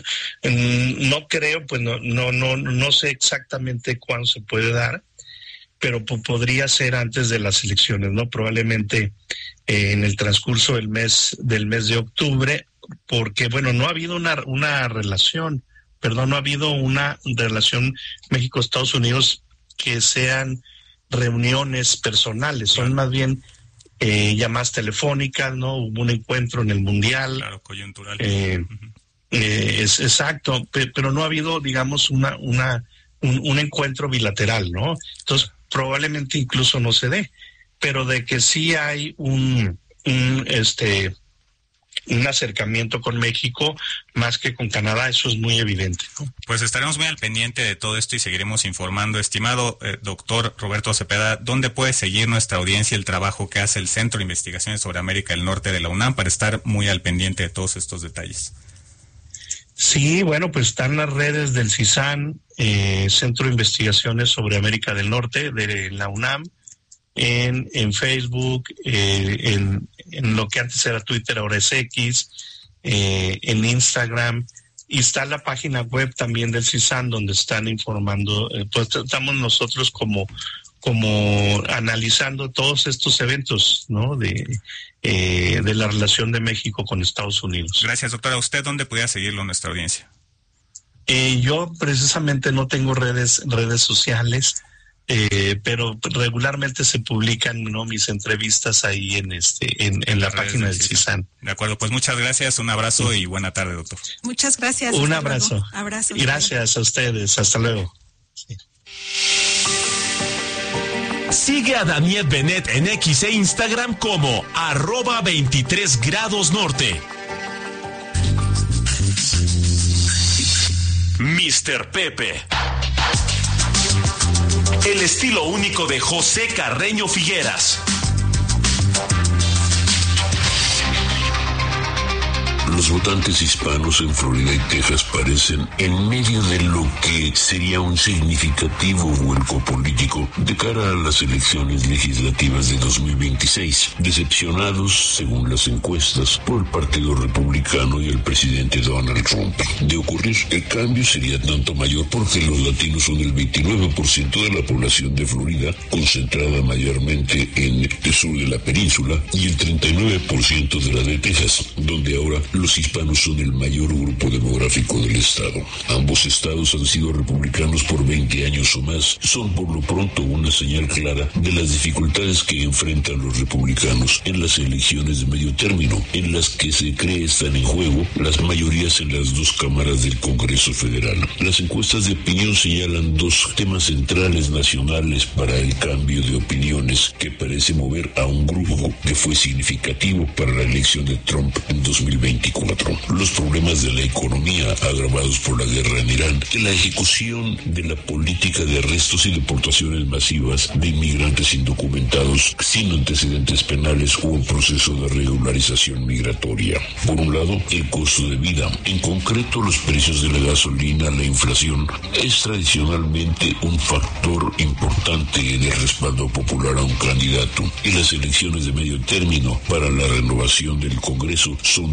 no creo, pues no, no, no, no sé exactamente cuándo se puede dar, pero podría ser antes de las elecciones, ¿no? Probablemente eh, en el transcurso del mes del mes de octubre, porque bueno, no ha habido una una relación, perdón, no ha habido una relación México-Estados Unidos que sean reuniones personales, son más bien eh, llamadas telefónicas, ¿no? Hubo un encuentro en el Mundial. Claro, coyuntural. Eh, eh, es exacto, pero no ha habido, digamos, una una un, un encuentro bilateral, ¿no? Entonces, probablemente incluso no se dé, pero de que sí hay un, un este un acercamiento con México más que con Canadá, eso es muy evidente, ¿no? Pues estaremos muy al pendiente de todo esto y seguiremos informando. Estimado eh, doctor Roberto Cepeda, ¿dónde puede seguir nuestra audiencia el trabajo que hace el Centro de Investigaciones sobre América del Norte de la UNAM para estar muy al pendiente de todos estos detalles? Sí, bueno, pues están las redes del CISAN, eh, Centro de Investigaciones sobre América del Norte de la UNAM, en, en Facebook, eh, en, en lo que antes era Twitter, ahora es X, eh, en Instagram, y está la página web también del CISAN donde están informando, eh, pues estamos nosotros como como analizando todos estos eventos, ¿no? De, eh, de la relación de México con Estados Unidos. Gracias, doctora. ¿Usted dónde podría seguirlo en nuestra audiencia? Eh, yo precisamente no tengo redes redes sociales, eh, pero regularmente se publican, ¿no?, mis entrevistas ahí en este en, en la página del CISAN. De acuerdo, pues muchas gracias, un abrazo y buena tarde, doctor. Muchas gracias. Un abrazo. Abrazo. Gracias a ustedes, hasta luego. Sí. Sigue a Daniel Benet en X e Instagram como arroba veintitrés grados norte. mister Pepe. El estilo único de José Carreño Figueras. Los votantes hispanos en Florida y Texas parecen en medio de lo que sería un significativo vuelco político de cara a las elecciones legislativas de dos mil veintiséis, decepcionados, según las encuestas, por el Partido Republicano y el presidente Donald Trump. De ocurrir, el cambio sería tanto mayor porque los latinos son el veintinueve por ciento de la población de Florida, concentrada mayormente en el sur de la península, y el treinta y nueve por ciento de la de Texas, donde ahora los hispanos son el mayor grupo demográfico del estado. Ambos estados han sido republicanos por veinte años o más. Son por lo pronto una señal clara de las dificultades que enfrentan los republicanos en las elecciones de medio término, en las que se cree están en juego las mayorías en las dos cámaras del Congreso Federal. Las encuestas de opinión señalan dos temas centrales nacionales para el cambio de opiniones que parece mover a un grupo que fue significativo para la elección de Trump en dos mil veinticuatro. Los problemas de la economía agravados por la guerra en Irán, la ejecución de la política de arrestos y deportaciones masivas de inmigrantes indocumentados sin antecedentes penales o un proceso de regularización migratoria. Por un lado, el costo de vida, en concreto los precios de la gasolina, la inflación, es tradicionalmente un factor importante de respaldo popular a un candidato, y las elecciones de medio término para la renovación del Congreso son de hecho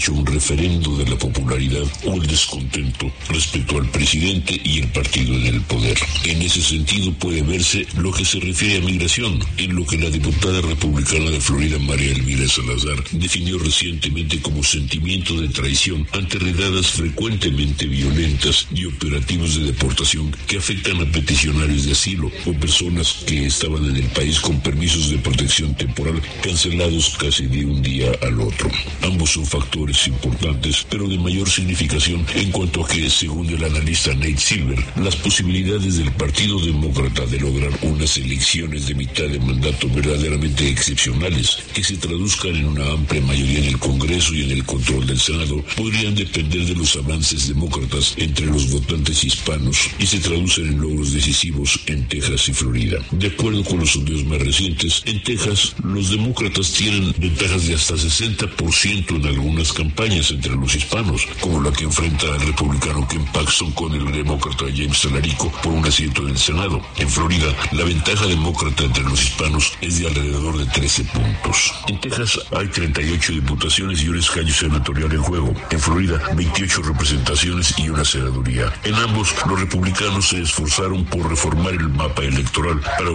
hecho un referendo de la popularidad o el descontento respecto al presidente y el partido en el poder. En ese sentido puede verse lo que se refiere a migración, en lo que la diputada republicana de Florida, María Elvira Salazar, definió recientemente como sentimiento de traición ante redadas frecuentemente violentas y operativos de deportación que afectan a peticionarios de asilo o personas que estaban en el país con permisos de protección temporal cancelados casi de un día al otro. Ambos son factores importantes, pero de mayor significación en cuanto a que, según el analista Nate Silver, las posibilidades del Partido Demócrata de lograr unas elecciones de mitad de mandato verdaderamente excepcionales que se traduzcan en una amplia mayoría en el Congreso y en el control del Senado podrían depender de los avances demócratas entre los votantes hispanos y se traducen en logros decisivos en Texas y Florida. De acuerdo con los sondeos más recientes, en Texas los demócratas tienen ventajas de hasta sesenta por ciento en algunas campañas entre los hispanos, como la que enfrenta el republicano Ken Paxton con el demócrata James Talarico por un asiento en el Senado. En Florida, la ventaja demócrata entre los hispanos es de alrededor de trece puntos. En Texas hay treinta y ocho diputaciones y un escaño senatorial en juego. En Florida, veintiocho representaciones y una senaduría. En ambos, los republicanos se esforzaron por reformar el mapa electoral para